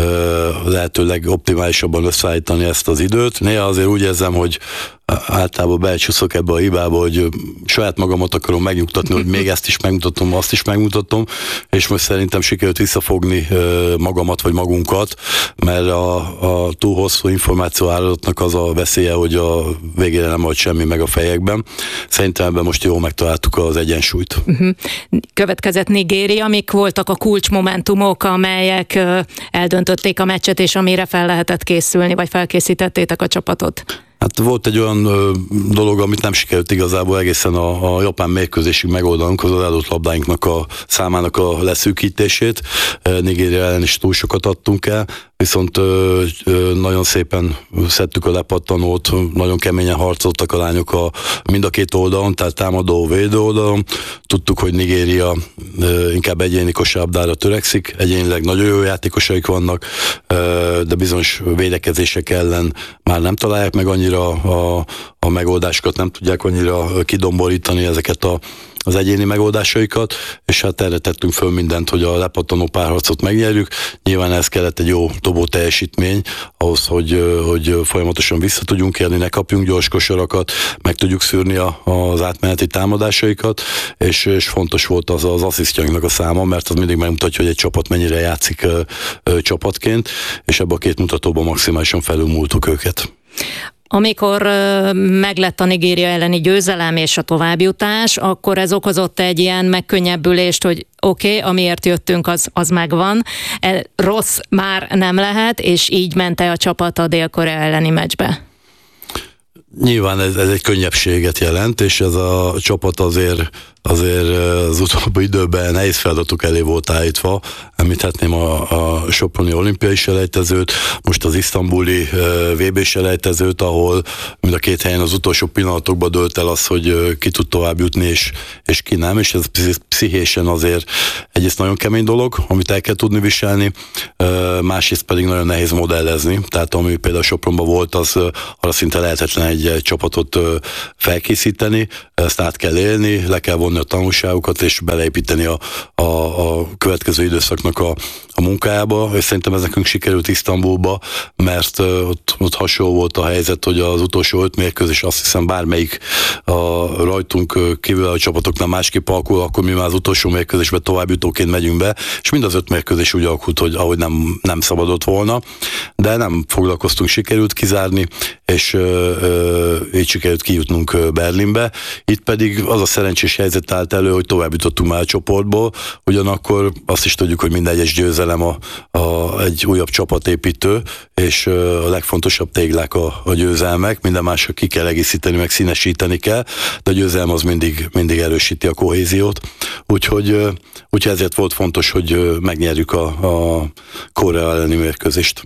lehetőleg optimálisabban összeállítani ezt az időt. Néha azért úgy érzem, hogy általában belecsúszok ebbe a hibába, hogy saját magamat akarom megnyugtatni, hogy még ezt is megmutatom, azt is megmutatom, és most szerintem sikerült visszafogni magamat vagy magunkat, mert a, a túl hosszú információ áradatnak az a veszélye, hogy a végére nem volt semmi meg a fejekben. Szerintem ebben most jól megtaláltuk az egyensúlyt. Uh-huh. Következett Nigéria, mik voltak a kulcsmomentumok, amelyek eldöntötték a meccset, és amire fel lehetett készülni, vagy felkészítettétek a csapatot? Hát volt egy olyan ö, dolog, amit nem sikerült igazából egészen a, a japán mérkőzésig megoldanunk, az adott labdáinknak a számának a leszűkítését. Nigéria ellen is túl sokat adtunk el, viszont ö, ö, nagyon szépen szedtük a lepattanót, nagyon keményen harcoltak a lányok a, mind a két oldalon, tehát támadó, védő oldalon. Tudtuk, hogy Nigéria ö, inkább egyéni kosárlabdára törekszik, egyénileg nagyon jó játékosaik vannak, ö, de bizonyos védekezések ellen már nem találják meg annyira a, a megoldásokat, nem tudják annyira kidomborítani ezeket a az egyéni megoldásaikat, és hát erre tettünk föl mindent, hogy a lepattanó párharcot megnyerjük. Nyilván ez kellett egy jó dobó teljesítmény ahhoz, hogy, hogy folyamatosan vissza tudjunk érni, ne kapjunk gyors kosarakat, meg tudjuk szűrni a, az átmeneti támadásaikat, és, és fontos volt az az asszisztjainknak a száma, mert az mindig megmutatja, hogy egy csapat mennyire játszik ö, ö, csapatként, és ebben a két mutatóban maximálisan felülmúltuk őket. Amikor ö, meglett a Nigéria elleni győzelem és a továbbjutás, akkor ez okozott egy ilyen megkönnyebbülést, hogy oké, okay, amiért jöttünk, az, az megvan. E, rossz már nem lehet, és így ment-e a csapat a Dél-Korea elleni meccsbe? Nyilván ez, ez egy könnyebbséget jelent, és ez a csapat azért, azért az utóbbi időben nehéz feladatok elé volt állítva. Említhetném a, a soproni olimpiai selejtezőt, most az isztambuli vé bé selejtezőt, ahol mind a két helyen az utolsó pillanatokban dőlt el az, hogy ki tud tovább jutni, és, és ki nem, és ez pszichésen azért egyrészt nagyon kemény dolog, amit el kell tudni viselni, másrészt pedig nagyon nehéz modellezni, tehát ami például Sopronban volt, az arra szinte lehetetlen egy, egy csapatot felkészíteni, ezt át kell élni, le kell vonni a tanulságokat, és beleépíteni a, a, a következő időszaknak a, a munkájába, és szerintem ez nekünk sikerült Isztambulba, mert ott, ott hasonló volt a helyzet, hogy az utolsó öt mérkőzés, azt hiszem bármelyik a rajtunk kívül a csapatoknál másképp alakul, akkor mi már az utolsó mérkőzésbe továbbjutóként megyünk be, és mind az öt mérkőzés úgy alakult, hogy ahogy nem, nem szabadott volna, de nem foglalkoztunk, sikerült kizárni, és ö, ö, így sikerült kijutnunk Berlinbe. Itt pedig az a szerencsés helyzet állt elő, hogy tovább jutottunk már a csoportból, ugyanakkor azt is tudjuk, hogy minden egyes győzelem a, a, egy újabb csapatépítő, és a legfontosabb téglák a, a győzelmek, minden másra ki kell egészíteni, meg színesíteni kell, de a győzelem az mindig, mindig erősíti a kohéziót, úgyhogy, úgyhogy ezért volt fontos, hogy megnyerjük a, a Korea elleni mérkőzést.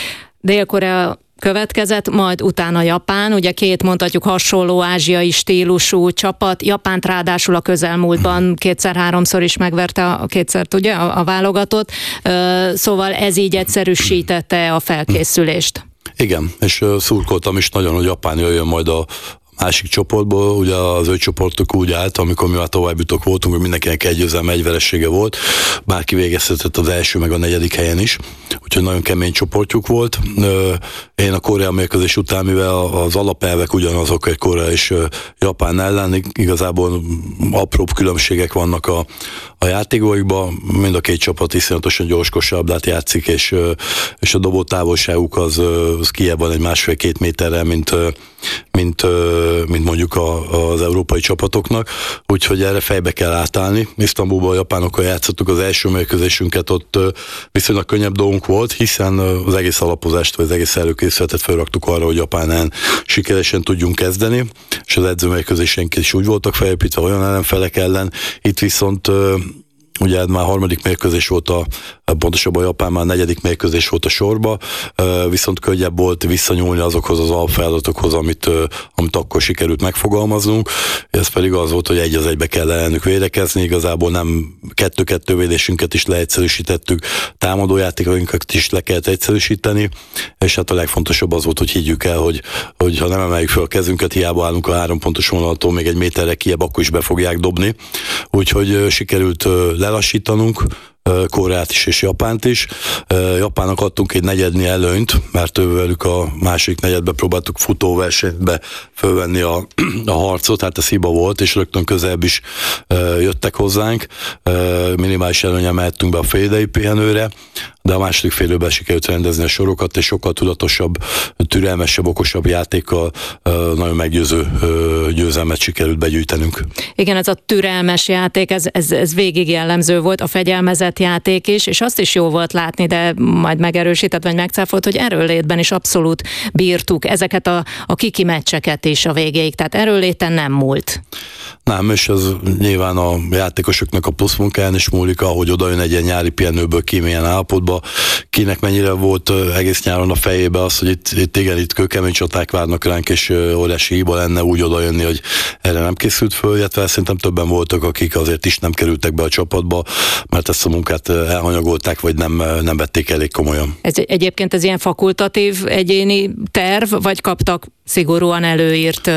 Dél-Korea következett, majd utána Japán, ugye két mondhatjuk hasonló ázsiai stílusú csapat, Japánt ráadásul a közelmúltban kétszer-háromszor is megverte a kétszer, ugye, a, a válogatott, szóval ez így egyszerűsítette a felkészülést. Igen, és szurkoltam is nagyon, hogy Japán jöjjön majd a másik csoportból, ugye az öt csoportok úgy állt, amikor mi már továbbjutók voltunk, hogy mindenkinek egy győzelme, egy veresége volt, bárki végezhetett az első meg a negyedik helyen is, úgyhogy nagyon kemény csoportjuk volt. Én a Korea mérkőzés után, mivel az alapelvek ugyanazok egy Korea és Japán ellen, igazából apróbb különbségek vannak a, a játékokban, mind a két csapat iszonyatosan gyors kosárlabdát játszik, és, és a dobó távolságuk az, az kijebb van egy másfél-két méterrel, mint, mint, mint mondjuk a, az európai csapatoknak, úgyhogy erre fejbe kell átállni. Isztambulban a japánokkal játszottuk az első mérkőzésünket, ott viszonylag könnyebb dolgunk volt, hiszen az egész alapozást, vagy az egész előkészületet felraktuk arra, hogy Japánán sikeresen tudjunk kezdeni, és az edzőmérkőzéseink is úgy voltak felépítve olyan ellenfelek ellen, itt viszont ugye már harmadik mérkőzés volt a, pontosabban a Japán már negyedik mérkőzés volt a sorba, viszont könnyebb volt visszanyúlni azokhoz az alapfeladatokhoz, amit, amit akkor sikerült megfogalmaznunk. Ez pedig az volt, hogy egy az egybe kell ellenük védekezni, igazából nem kettő-kettő védésünket is leegyszerűsítettük, támadójátékainkat is le kellett egyszerűsíteni, és hát a legfontosabb az volt, hogy higgyük el, hogy, hogy ha nem emeljük fel a kezünket, hiába állunk a három pontos vonalatól még egy méterre kijebb, akkor is be fogják dobni. Úgyhogy sikerült lelassítanunk Koreát is és Japánt is. Japánnak adtunk egy negyednyi előnyt, mert velük a másik negyedbe próbáltuk futóversenybe fölvenni a, a harcot, hát ez hiba volt, és rögtön közelebb is jöttek hozzánk. Minimális előnnyel mehettünk be a félidei pihenőre, de a második fél időben sikerült rendezni a sorokat, és sokkal tudatosabb, türelmesebb, okosabb játékkal nagyon meggyőző győzelmet sikerült begyűjtenünk. Igen, ez a türelmes játék, ez, ez, ez végig jellemző volt, a fegyelmezett játék is, és azt is jó volt látni, de majd megerősített, vagy megcáfolt, hogy erőlétben is abszolút bírtuk ezeket a, a kiki meccseket is a végéig, tehát erőléten nem múlt. Nem, és ez nyilván a játékosoknak a pluszmunkáján is múlik, ahogy oda jön egy ilyen nyári pihenőből ki milyen állapotba, kinek mennyire volt egész nyáron a fejébe az, hogy itt, itt igen, itt kőkemény csaták várnak ránk, és óriási hiba lenne úgy oda jönni, hogy erre nem készült föl, illetve szerintem többen voltak, akik azért is nem kerültek be a csapatba, mert ezt a munkát elhanyagolták, vagy nem, nem vették elég komolyan. Ez egyébként ez ilyen fakultatív egyéni terv, vagy kaptak szigorúan előírt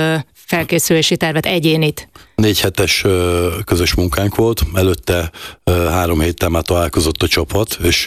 felkészülési tervet, egyénit? Négy hetes közös munkánk volt, előtte három héttel már találkozott a csapat, és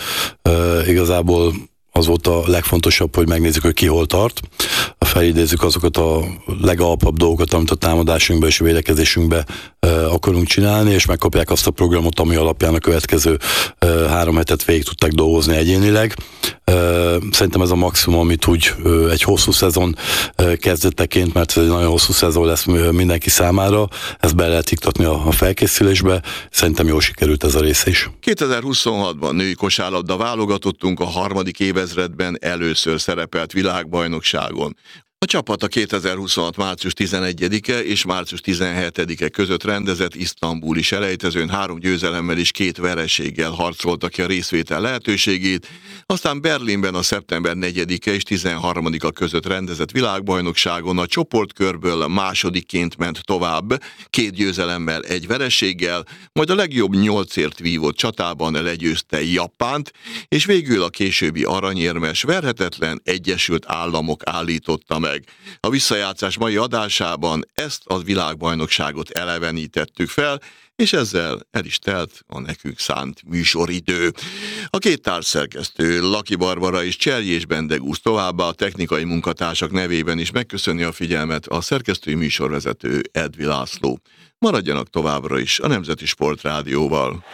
igazából az volt a legfontosabb, hogy megnézzük, hogy ki hol tart. Felidézzük azokat a legalpabb dolgokat, amit a támadásunkban és a védekezésünkben akarunk csinálni, és megkapják azt a programot, ami alapján a következő három hetet végig tudták dolgozni egyénileg. Szerintem ez a maximum, amit úgy egy hosszú szezon kezdeteként, mert ez egy nagyon hosszú szezon lesz mindenki számára, ezt be lehet iktatni a felkészülésbe. Szerintem jól sikerült ez a része is. kétezer-huszonhatban női kosárlabda válogatottunk a harmadik évezredben először szerepelt világbajnokságon. A csapat a kétezer-huszonhat március tizenegyedike és március tizenhetedike között rendezett isztambuli selejtezőn három győzelemmel és két vereséggel harcolta ki a részvétel lehetőségét, aztán Berlinben a szeptember negyedike és tizenharmadika között rendezett világbajnokságon a csoportkörből másodikként ment tovább, két győzelemmel, egy vereséggel, majd a legjobb nyolcért vívott csatában legyőzte Japánt, és végül a későbbi aranyérmes verhetetlen Egyesült Államok állította meg. A visszajátszás mai adásában ezt a világbajnokságot elevenítettük fel, és ezzel el is telt a nekünk szánt műsoridő. A két társszerkesztő, Laki Barbara és Cserjés Bendegúz továbbá a technikai munkatársak nevében is megköszöni a figyelmet a szerkesztői műsorvezető Edvi László. Maradjanak továbbra is a Nemzeti Sport Rádióval.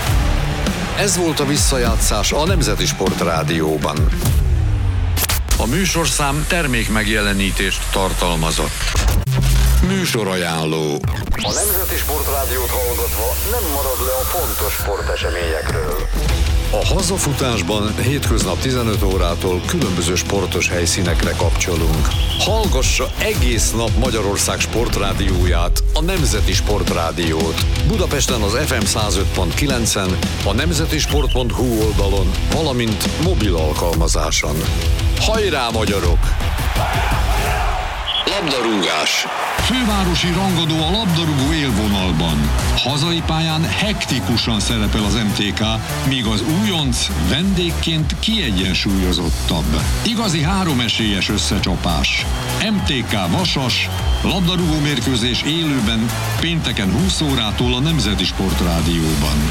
Ez volt a visszajátszás a Nemzeti Sport Rádióban. A műsorszám termék megjelenítést tartalmazott. Műsorajánló. A Nemzeti Sport Rádiót hallgatva nem marad le a fontos sporteseményekről. A hazafutásban hétköznap tizenöt órától különböző sportos helyszínekre kapcsolunk. Hallgassa egész nap Magyarország sportrádióját, a Nemzeti Sport Rádiót. Budapesten az ef em száz öt pont kilencen, a nemzetisport pont hu oldalon, valamint mobil alkalmazáson. Hajrá, magyarok! Labdarúgás. Fővárosi rangadó a labdarúgó élvonalban. Hazai pályán hektikusan szerepel az em té ká, míg az újonc vendégként kiegyensúlyozottabb. Igazi háromesélyes összecsapás. em té ká Vasas, labdarúgó mérkőzés élőben pénteken húsz órától a Nemzeti Sport Rádióban.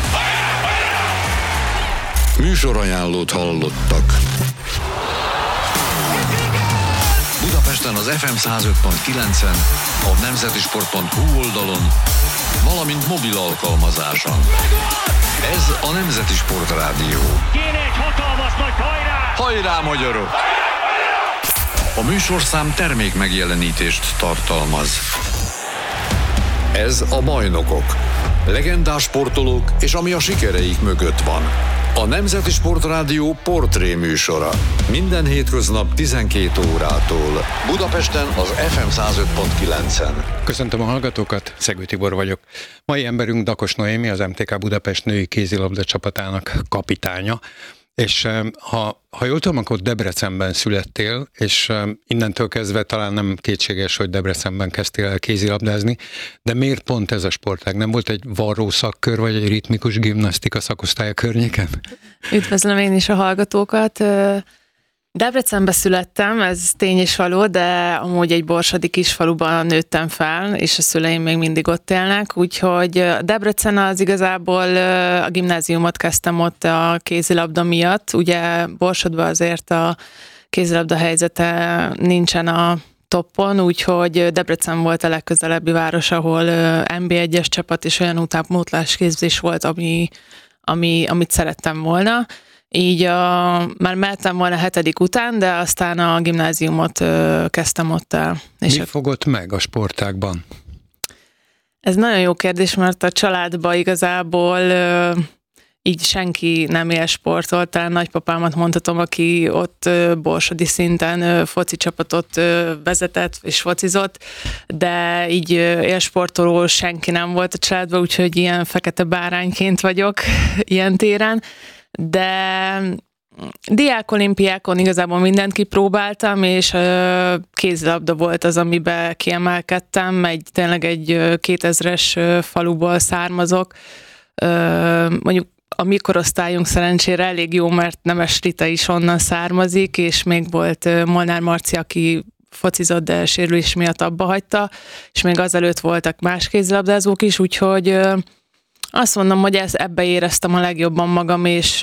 Műsorajánlót hallottak. Budapesten az ef em száz öt pont kilencen, a nemzetisport pont hu oldalon, valamint mobil alkalmazáson. Ez a Nemzeti Sport Rádió. Kéne egy hatalmas nagy hajrá! Hajrá, magyarok! A műsorszám termék megjelenítést tartalmaz. Ez a Bajnokok. Legendás sportolók és ami a sikereik mögött van. A Nemzeti Sport Rádió portré műsora. Minden hétköznap tizenkét órától. Budapesten az ef em száz öt pont kilencen. Köszöntöm a hallgatókat, Szegő Tibor vagyok. Mai emberünk Dakos Noémi, az em té ká Budapest női kézilabda csapatának kapitánya. És ha, ha jól tudom, akkor Debrecenben születtél, és innentől kezdve talán nem kétséges, hogy Debrecenben kezdtél el kézilabdázni, de miért pont ez a sportág? Nem volt egy varró szakkör, vagy egy ritmikus gimnasztika szakosztály a környéken? Üdvözlöm én is a hallgatókat. Debrecenbe születtem, ez tény és való, de amúgy egy borsodi kisfaluban nőttem fel, és a szüleim még mindig ott élnek, úgyhogy Debrecen az igazából a gimnáziumot kezdtem ott a kézilabda miatt. Ugye Borsodban azért a kézilabda helyzete nincsen a toppon, úgyhogy Debrecen volt a legközelebbi város, ahol en bé egyes csapat és olyan utánpótlásképzés volt, ami, ami, amit szerettem volna. Így a, már mehettem volna hetedik után, de aztán a gimnáziumot ö, kezdtem ott el. És Mi a... fogott meg a sportágban? Ez nagyon jó kérdés, mert a családban igazából ö, így senki nem él sportolt. Talán nagypapámat mondhatom, aki ott ö, borsodi szinten ö, foci csapatot ö, vezetett és focizott, de így ö, élsportoló senki nem volt a családban, úgyhogy ilyen fekete bárányként vagyok ilyen téren. De diákolimpiákon igazából mindent kipróbáltam, és kézilabda volt az, amiben kiemelkedtem. Egy, tényleg egy kétezres faluból származok. Mondjuk a mi korosztályunk szerencsére elég jó, mert Nemes Rita is onnan származik, és még volt Molnár Marci, aki focizott, de sérülés miatt abba hagyta, és még azelőtt voltak más kézilabdázók is, úgyhogy azt mondom, hogy ez, ebbe éreztem a legjobban magam, és,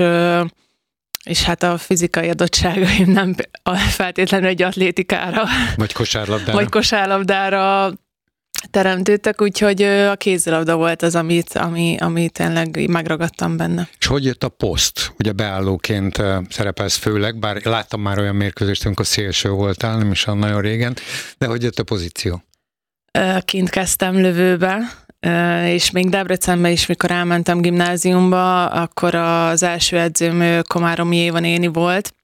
és hát a fizikai adottságaim nem feltétlenül egy atlétikára, vagy kosárlabdára, vagy kosárlabdára teremtődtek, úgyhogy a kézilabda volt az, amit, ami, ami tényleg megragadtam benne. És hogy jött a poszt? Ugye beállóként szerepelsz főleg, bár láttam már olyan mérkőzést, amikor szélső voltál, nem is olyan nagyon régen, de hogy jött a pozíció? Kint kezdtem lövőbe, és még Debrecenbe is, mikor elmentem gimnáziumba, akkor az első edzőm Komáromi Éva néni volt,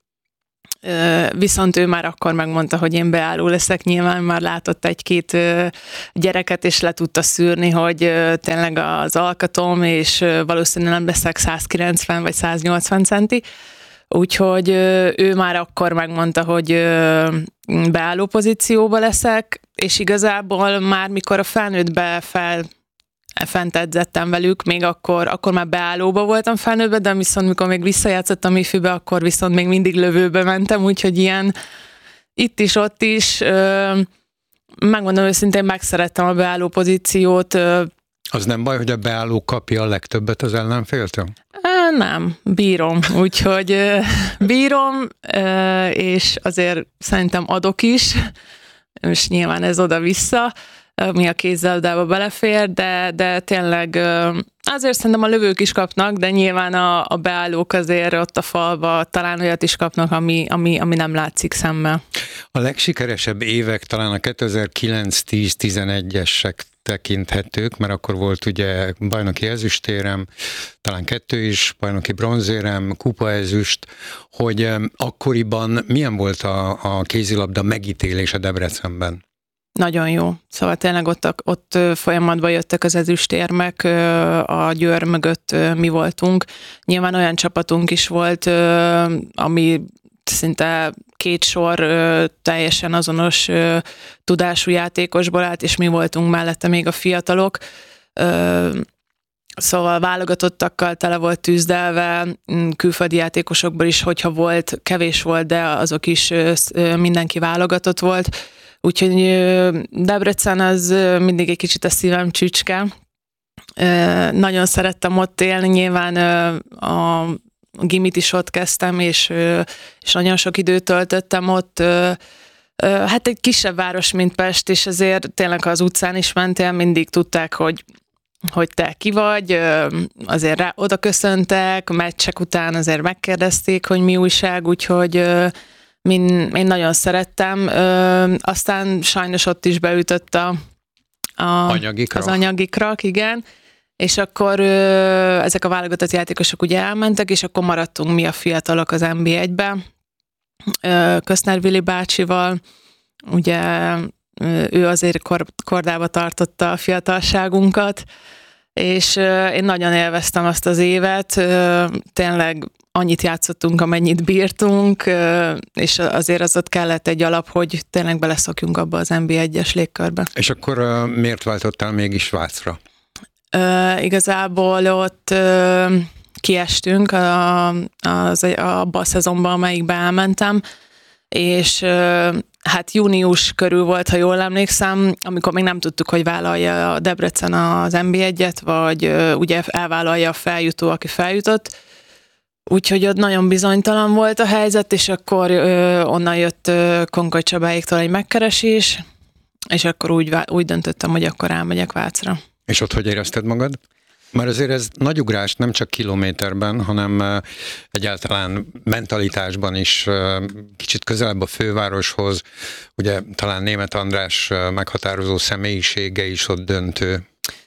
viszont ő már akkor megmondta, hogy én beálló leszek, nyilván már látott egy-két gyereket, és le tudta szűrni, hogy tényleg az alkatom, és valószínűleg nem leszek száz kilencven vagy száz nyolcvan centi, úgyhogy ő már akkor megmondta, hogy beálló pozícióba leszek, és igazából már mikor a felnőttbe fel fent edzettem velük, még akkor, akkor már beállóba voltam felnőttbe, de viszont mikor még visszajátszottam ifjúbe, akkor viszont még mindig lövőbe mentem, úgyhogy ilyen itt is, ott is, megmondom őszintén, megszerettem a beálló pozíciót. Az nem baj, hogy a beálló kapja a legtöbbet az ellenféltől? Nem, bírom, úgyhogy bírom, és azért szerintem adok is, és nyilván ez oda-vissza, mi a kézzeldába belefér, de, de tényleg azért szerintem a lövők is kapnak, de nyilván a, a beállók azért ott a falba talán olyat is kapnak, ami, ami, ami nem látszik szemmel. A legsikeresebb évek talán a kétezer-kilenc tíz tizenegyesek tekinthetők, mert akkor volt ugye bajnoki ezüstérem, talán kettő is, bajnoki bronzérem, kupaezüst, hogy akkoriban milyen volt a, a kézilabda megítélés a Debrecenben? Nagyon jó. Szóval tényleg ott, ott folyamatban jöttek az ezüstérmek, a Győr mögött mi voltunk. Nyilván olyan csapatunk is volt, ami szinte két sor teljesen azonos tudású játékosból állt, és mi voltunk mellette még a fiatalok. Szóval válogatottakkal tele volt tűzdelve, külföldi játékosokból is, hogyha volt, kevés volt, de azok is mindenki válogatott volt. Úgyhogy Debrecen az mindig egy kicsit a szívem csücske. Nagyon szerettem ott élni, nyilván a gimit is ott kezdtem, és, és nagyon sok időt töltöttem ott. Hát egy kisebb város, mint Pest, és azért tényleg, ha az utcán is mentél, mindig tudták, hogy, hogy te ki vagy, azért rá, oda köszöntek, meccsek után azért megkérdezték, hogy mi újság, úgyhogy Min, én nagyon szerettem, ö, aztán sajnos ott is beütött a, a, anyagi krak. az anyagi krak, igen, és akkor ö, ezek a válogatott játékosok ugye elmentek, és akkor maradtunk mi a fiatalok az en bé egybe, Köszner Vili bácsival, ugye ő azért kor, kordába tartotta a fiatalságunkat, és ö, én nagyon élveztem azt az évet, ö, tényleg annyit játszottunk, amennyit bírtunk, és azért az ott kellett egy alap, hogy tényleg beleszokjunk abba az en bé egyes légkörbe. És akkor uh, miért váltottál mégis Vácra? Uh, igazából ott uh, kiestünk a, az, abba a szezonban, amelyikbe elmentem, és uh, hát június körül volt, ha jól emlékszem, amikor még nem tudtuk, hogy vállalja a Debrecen az en bé egyet, vagy uh, ugye elvállalja a feljutó, aki feljutott. Úgyhogy ott nagyon bizonytalan volt a helyzet, és akkor ö, onnan jött ö, Konkoly Csabáéktól egy megkeresés, és akkor úgy, úgy döntöttem, hogy akkor elmegyek Vácra. És ott hogy érezted magad? Mert azért ez nagy ugrás nem csak kilométerben, hanem egyáltalán mentalitásban is kicsit közelebb a fővároshoz, ugye talán Németh András meghatározó személyisége is ott döntő.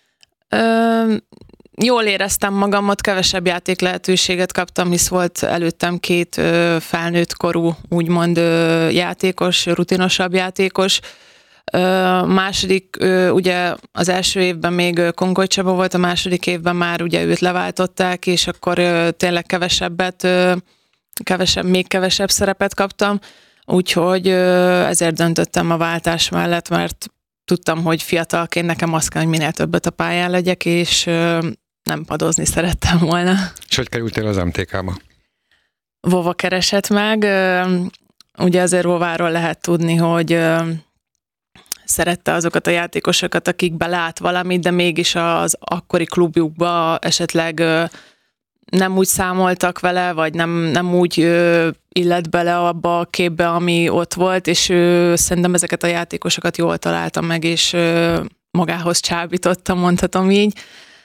Ö, Jól éreztem magamat, kevesebb játék lehetőséget kaptam, hisz volt előttem két ö, felnőtt korú, úgymond ö, játékos, rutinosabb játékos. Ö, második, ö, ugye az első évben még Konkoly Csaba volt, a második évben már ugye őt leváltották, és akkor ö, tényleg kevesebbet, ö, kevesebb, még kevesebb szerepet kaptam, úgyhogy ö, ezért döntöttem a váltás mellett, mert tudtam, hogy fiatalként nekem az kell, hogy minél többet a pályán legyek, és ö, nem padozni szerettem volna. És hogy kerültél az em té ká-ba? Vova keresett meg. ugye azért Vováról lehet tudni, hogy szerette azokat a játékosokat, akikbe lát valamit, de mégis az akkori klubjukba esetleg nem úgy számoltak vele, vagy nem, nem úgy illet bele abba a képbe, ami ott volt, és ő szerintem ezeket a játékosokat jól találta meg, és magához csábította, mondhatom így.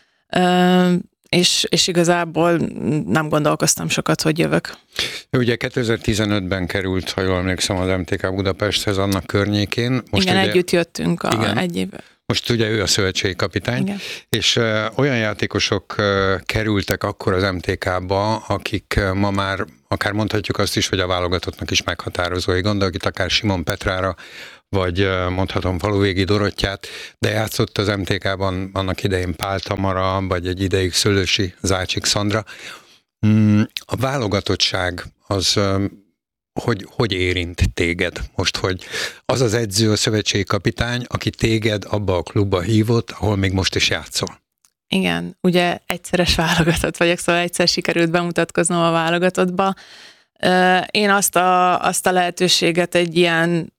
És, és igazából nem gondolkoztam sokat, hogy jövök. Ugye kétezer-tizenötben került, ha jól emlékszem, az em té ká Budapesthez annak környékén. Most igen, ugye, együtt jöttünk a, igen, egy évben. Most ugye ő a szövetségi kapitány, igen. És uh, olyan játékosok uh, kerültek akkor az em té ká-ba, akik uh, ma már, akár mondhatjuk azt is, hogy a válogatottnak is meghatározói, gondolok itt akár Simon Petrára, vagy uh, mondhatom Faluvégi Dorottyát, de játszott az em té ká-ban annak idején Pál Tamara, vagy egy ideig Szőlősi Zácsik Szandra. Mm, a válogatottság az... Uh, Hogy, hogy érint téged most, hogy az az edző, a szövetségi kapitány, aki téged abba a klubba hívott, ahol még most is játszol? Igen, ugye egyszeres válogatott vagyok, szóval egyszer sikerült bemutatkoznom a válogatottba. Én azt a, azt a lehetőséget egy ilyen,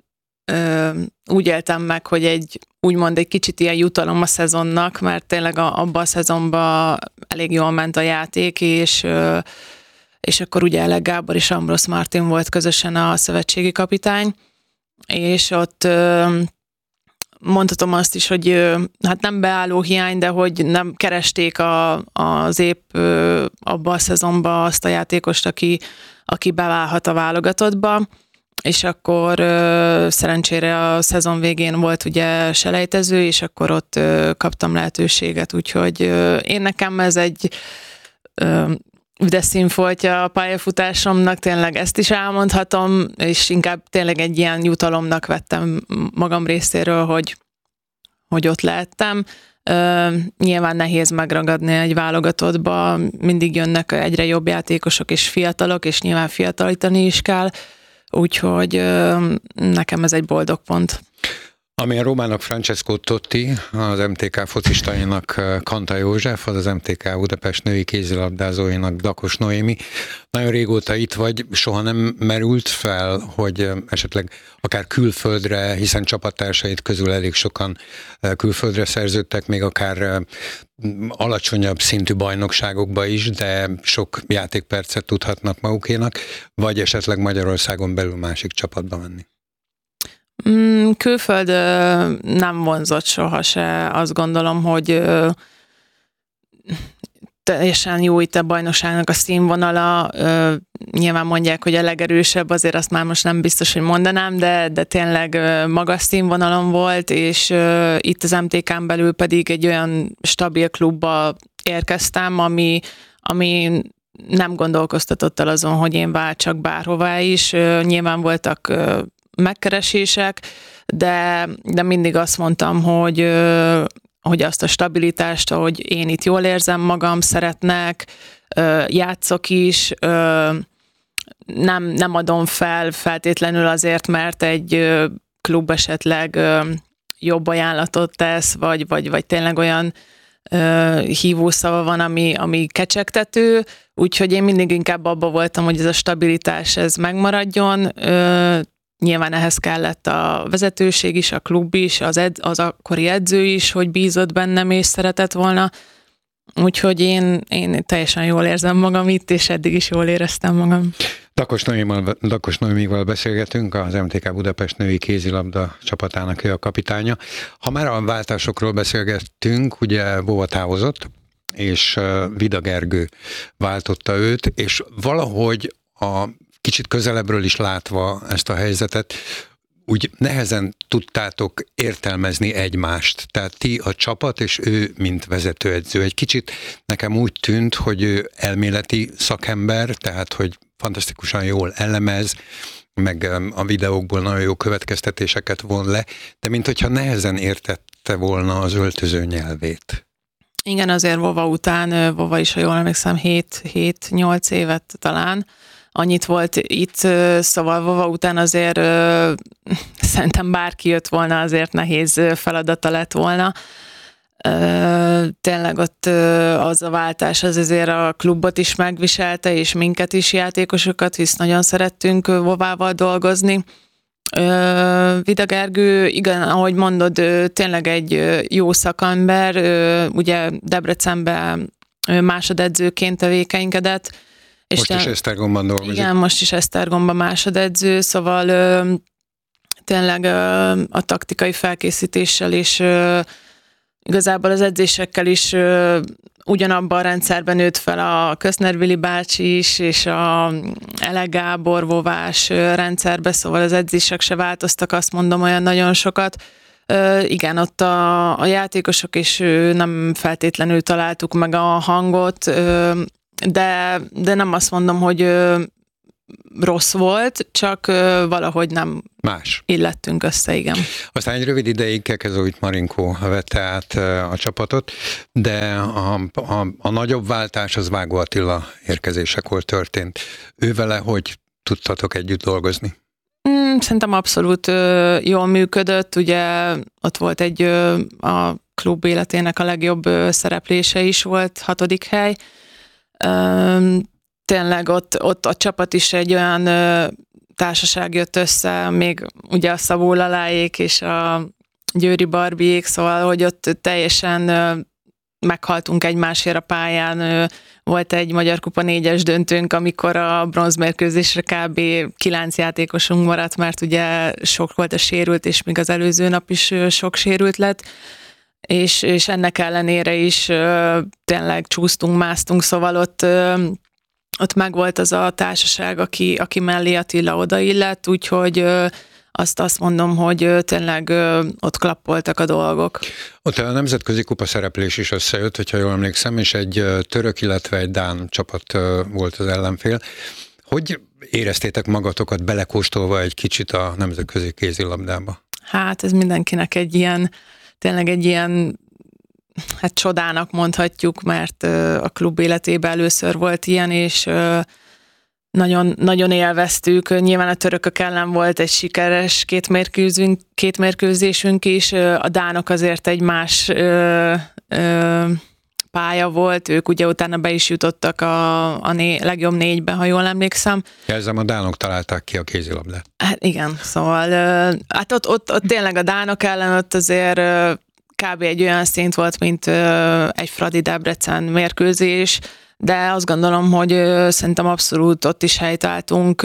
úgy éltem meg, hogy egy úgymond egy kicsit ilyen jutalom a szezonnak, mert tényleg abban a szezonban elég jól ment a játék, és és akkor ugye Elek Gábor és Ambrosz Martin volt közösen a szövetségi kapitány, és ott mondhatom azt is, hogy hát nem beálló hiány, de hogy nem keresték a, az épp abban a szezonban azt a játékost, aki, aki beválhat a válogatottba, és akkor szerencsére a szezon végén volt ugye selejtező, és akkor ott kaptam lehetőséget, úgyhogy én nekem ez egy üdes színfoltja a pályafutásomnak, tényleg ezt is elmondhatom, és inkább tényleg egy ilyen jutalomnak vettem magam részéről, hogy, hogy ott lehettem. Uh, nyilván nehéz megragadni egy válogatottba, mindig jönnek egyre jobb játékosok és fiatalok, és nyilván fiatalítani is kell, úgyhogy uh, nekem ez egy boldog pont. Ami a Rómának Francesco Totti, az em té ká focistainak Kanta József, az az em té ká Budapest női kézilabdázóinak Dakos Noémi. Nagyon régóta itt vagy, soha nem merült fel, hogy esetleg akár külföldre, hiszen csapattársait közül elég sokan külföldre szerződtek, még akár alacsonyabb szintű bajnokságokba is, de sok játékpercet tudhatnak magukénak, vagy esetleg Magyarországon belül másik csapatba menni. Külföld nem vonzott soha se. Azt gondolom, hogy teljesen jó itt a bajnokságnak a színvonala. Nyilván mondják, hogy a legerősebb, azért azt már most nem biztos, hogy mondanám, de, de tényleg magas színvonalon volt, és itt az em té kán belül pedig egy olyan stabil klubba érkeztem, ami, ami nem gondolkoztatott el azon, hogy én váltsak bárhová is. Nyilván voltak megkeresések, de, de mindig azt mondtam, hogy, hogy azt a stabilitást, ahogy én itt jól érzem magam, szeretnek, játszok is, nem, nem adom fel feltétlenül azért, mert egy klub esetleg jobb ajánlatot tesz, vagy, vagy, vagy tényleg olyan hívószava van, ami, ami kecsegtető, úgyhogy én mindig inkább abba voltam, hogy ez a stabilitás ez megmaradjon. Nyilván ehhez kellett a vezetőség is, a klub is, az, ed, az akkori edző is, hogy bízott bennem és szeretett volna. Úgyhogy én, én teljesen jól érzem magam itt, és eddig is jól éreztem magam. Dakos Noémival, Dakos Noémival beszélgetünk, az em té ká Budapest női kézilabda csapatának ő a kapitánya. Ha már a váltásokról beszélgettünk, ugye Vova távozott, és Vida Gergő váltotta őt, és valahogy a kicsit közelebbről is látva ezt a helyzetet, úgy nehezen tudtátok értelmezni egymást. Tehát ti a csapat, és ő, mint vezetőedző. Egy kicsit nekem úgy tűnt, hogy ő elméleti szakember, tehát, hogy fantasztikusan jól elemez, meg a videókból nagyon jó következtetéseket von le, de mint hogyha nehezen értette volna az öltöző nyelvét. Igen, azért Vova után, Vova is, ha jól emlékszem, hét-nyolc évet talán, annyit volt itt, szóval Vova után azért ö, szerintem bárki jött volna, azért nehéz feladata lett volna. Tényleg ott az a váltás az azért a klubot is megviselte, és minket is, játékosokat, hisz nagyon szerettünk Vovával dolgozni. Vida Gergő, igen, ahogy mondod, tényleg egy jó szakember, ugye Debrecenben másodedzőként tevékenykedett. És most is Esztergomban dolgozik. Igen, most is Esztergomban másodedző, szóval tényleg a taktikai felkészítéssel és igazából az edzésekkel is ugyanabban a rendszerben nőtt fel a Köszner Vili bácsi is, és a Ele Gábor Vovás rendszerbe, szóval az edzések se változtak, azt mondom, olyan nagyon sokat. Igen, ott a, a játékosok is nem feltétlenül találtuk meg a hangot, de, de nem azt mondom, hogy rossz volt, csak valahogy nem más illettünk össze, igen. Aztán egy rövid ideig Kekezovit Marinkó vette át a csapatot, de a, a, a nagyobb váltás az Vágó Attila érkezésekor történt. Ő vele hogy tudtatok együtt dolgozni? Mm, szerintem abszolút ö, jól működött, ugye ott volt egy ö, a klub életének a legjobb ö, szereplése is volt, hatodik hely. Ö, tényleg ott, ott a csapat is egy olyan ö, társaság jött össze, még ugye a Szabó Laláék és a Győri Barbiék, szóval, hogy ott teljesen ö, meghaltunk egymásért a pályán, ö, volt egy Magyar Kupa négyes döntőnk, amikor a bronzmérkőzésre kb. kilenc játékosunk maradt, mert ugye sok volt a sérült, és még az előző nap is ö, sok sérült lett, és, és ennek ellenére is ö, tényleg csúsztunk, másztunk, szóval ott ö, ott megvolt az a társaság, aki, aki mellé Attila odaillett, úgyhogy ö, azt azt mondom, hogy ö, tényleg ö, ott klappoltak a dolgok. Ott a nemzetközi kupa szereplés is összejött, hogyha jól emlékszem, és egy török, illetve egy dán csapat ö, volt az ellenfél. Hogy éreztétek magatokat belekóstolva egy kicsit a nemzetközi kézilabdába? Hát ez mindenkinek egy ilyen, tényleg egy ilyen, hát csodának mondhatjuk, mert a klub életében először volt ilyen, és nagyon, nagyon élveztük. Nyilván a törökök ellen volt egy sikeres két, mérkőzünk, két mérkőzésünk is, a dánok azért egy más ö, ö, pálya volt, ők ugye utána be is jutottak a, a né, legjobb négybe, ha jól emlékszem. Jelzem, a dánok találták ki a kézilabdát. Hát igen, szóval hát ott, ott, ott tényleg a dánok ellen ott azért kb. Egy olyan szint volt, mint egy Fradi Debrecen mérkőzés, de azt gondolom, hogy szerintem abszolút ott is helytáltunk,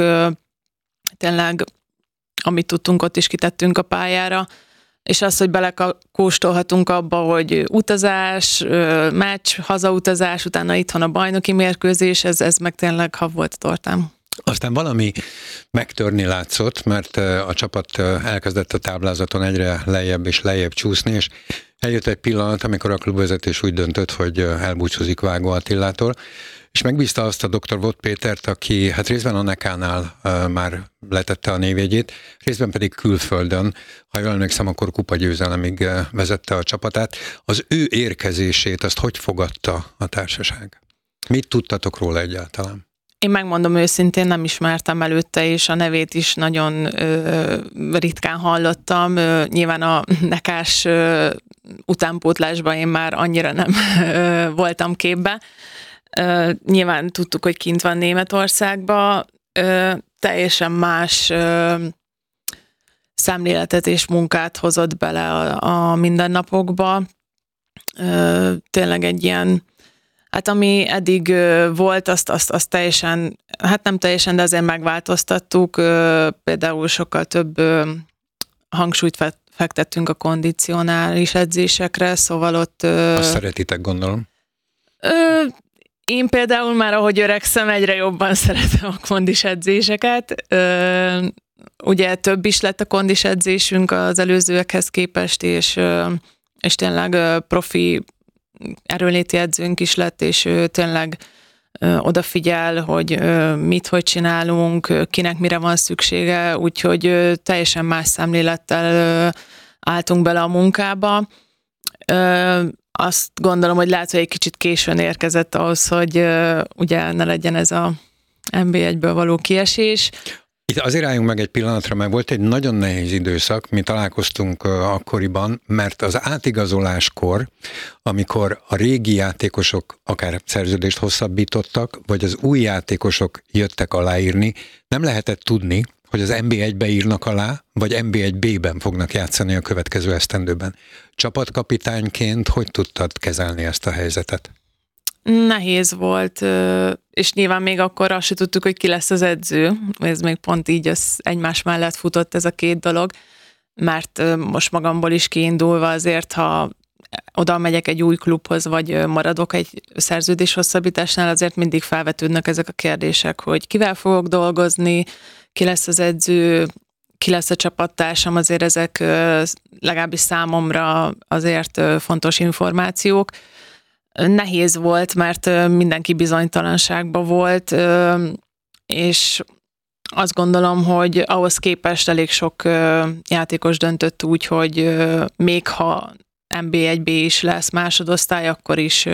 tényleg amit tudtunk, ott is kitettünk a pályára, és az, hogy belekóstolhatunk abba, hogy utazás, meccs, hazautazás, utána itthon a bajnoki mérkőzés, ez, ez meg tényleg hav volt a tortám. Aztán valami megtörni látszott, mert a csapat elkezdett a táblázaton egyre lejjebb és lejjebb csúszni, és eljött egy pillanat, amikor a klubvezetés úgy döntött, hogy elbúcsúzik Vágó Attilától, és megbízta azt a doktor Vott Pétert, aki hát részben a Nekánál uh, már letette a névjegyét, részben pedig külföldön, ha jól emlékszem, akkor kupagyőzelemig uh, vezette a csapatát. Az ő érkezését, azt hogy fogadta a társaság? Mit tudtatok róla egyáltalán? Én megmondom őszintén, nem ismertem előtte, és a nevét is nagyon ö, ritkán hallottam. Ö, nyilván a Nekás ö, utánpótlásban én már annyira nem ö, voltam képbe. Ö, nyilván tudtuk, hogy kint van Németországban. Ö, teljesen más ö, szemléletet és munkát hozott bele a, a mindennapokba. Ö, tényleg egy ilyen, hát ami eddig ö, volt, azt, azt, azt teljesen, hát nem teljesen, de azért megváltoztattuk. Ö, például sokkal több ö, hangsúlyt fektettünk a kondicionális edzésekre, szóval ott... Ö, azt szeretitek, gondolom. Ö, én például már, ahogy öregszem, egyre jobban szeretem a kondis edzéseket. Ö, ugye több is lett a kondis edzésünk az előzőekhez képest, és, ö, és tényleg ö, profi erőléti edzőnk is lett, és ő tényleg ö, odafigyel, hogy ö, mit, hogy csinálunk, ö, kinek mire van szüksége, úgyhogy ö, teljesen más szemlélettel ö, álltunk bele a munkába. Ö, azt gondolom, hogy lehet, hogy egy kicsit későn érkezett ahhoz, hogy ö, ugye ne legyen ez a en bé egyből való kiesés. Itt azért álljunk meg egy pillanatra, mert volt egy nagyon nehéz időszak, mi találkoztunk akkoriban, mert az átigazoláskor, amikor a régi játékosok akár szerződést hosszabbítottak, vagy az új játékosok jöttek aláírni, nem lehetett tudni, hogy az en bé egybe írnak alá, vagy en bé egy bé-ben fognak játszani a következő esztendőben. Csapatkapitányként hogy tudtad kezelni ezt a helyzetet? Nehéz volt, és nyilván még akkor azt se tudtuk, hogy ki lesz az edző. Ez még pont így az egymás mellett futott ez a két dolog, mert most magamból is kiindulva azért, ha oda megyek egy új klubhoz, vagy maradok egy szerződés hosszabbításnál, azért mindig felvetődnek ezek a kérdések, hogy kivel fogok dolgozni, ki lesz az edző, ki lesz a csapattársam, azért ezek legalábbis számomra azért fontos információk. Nehéz volt, mert mindenki bizonytalanságban volt, és azt gondolom, hogy ahhoz képest elég sok játékos döntött úgy, hogy még ha en bé egy bé is lesz másodosztály, akkor is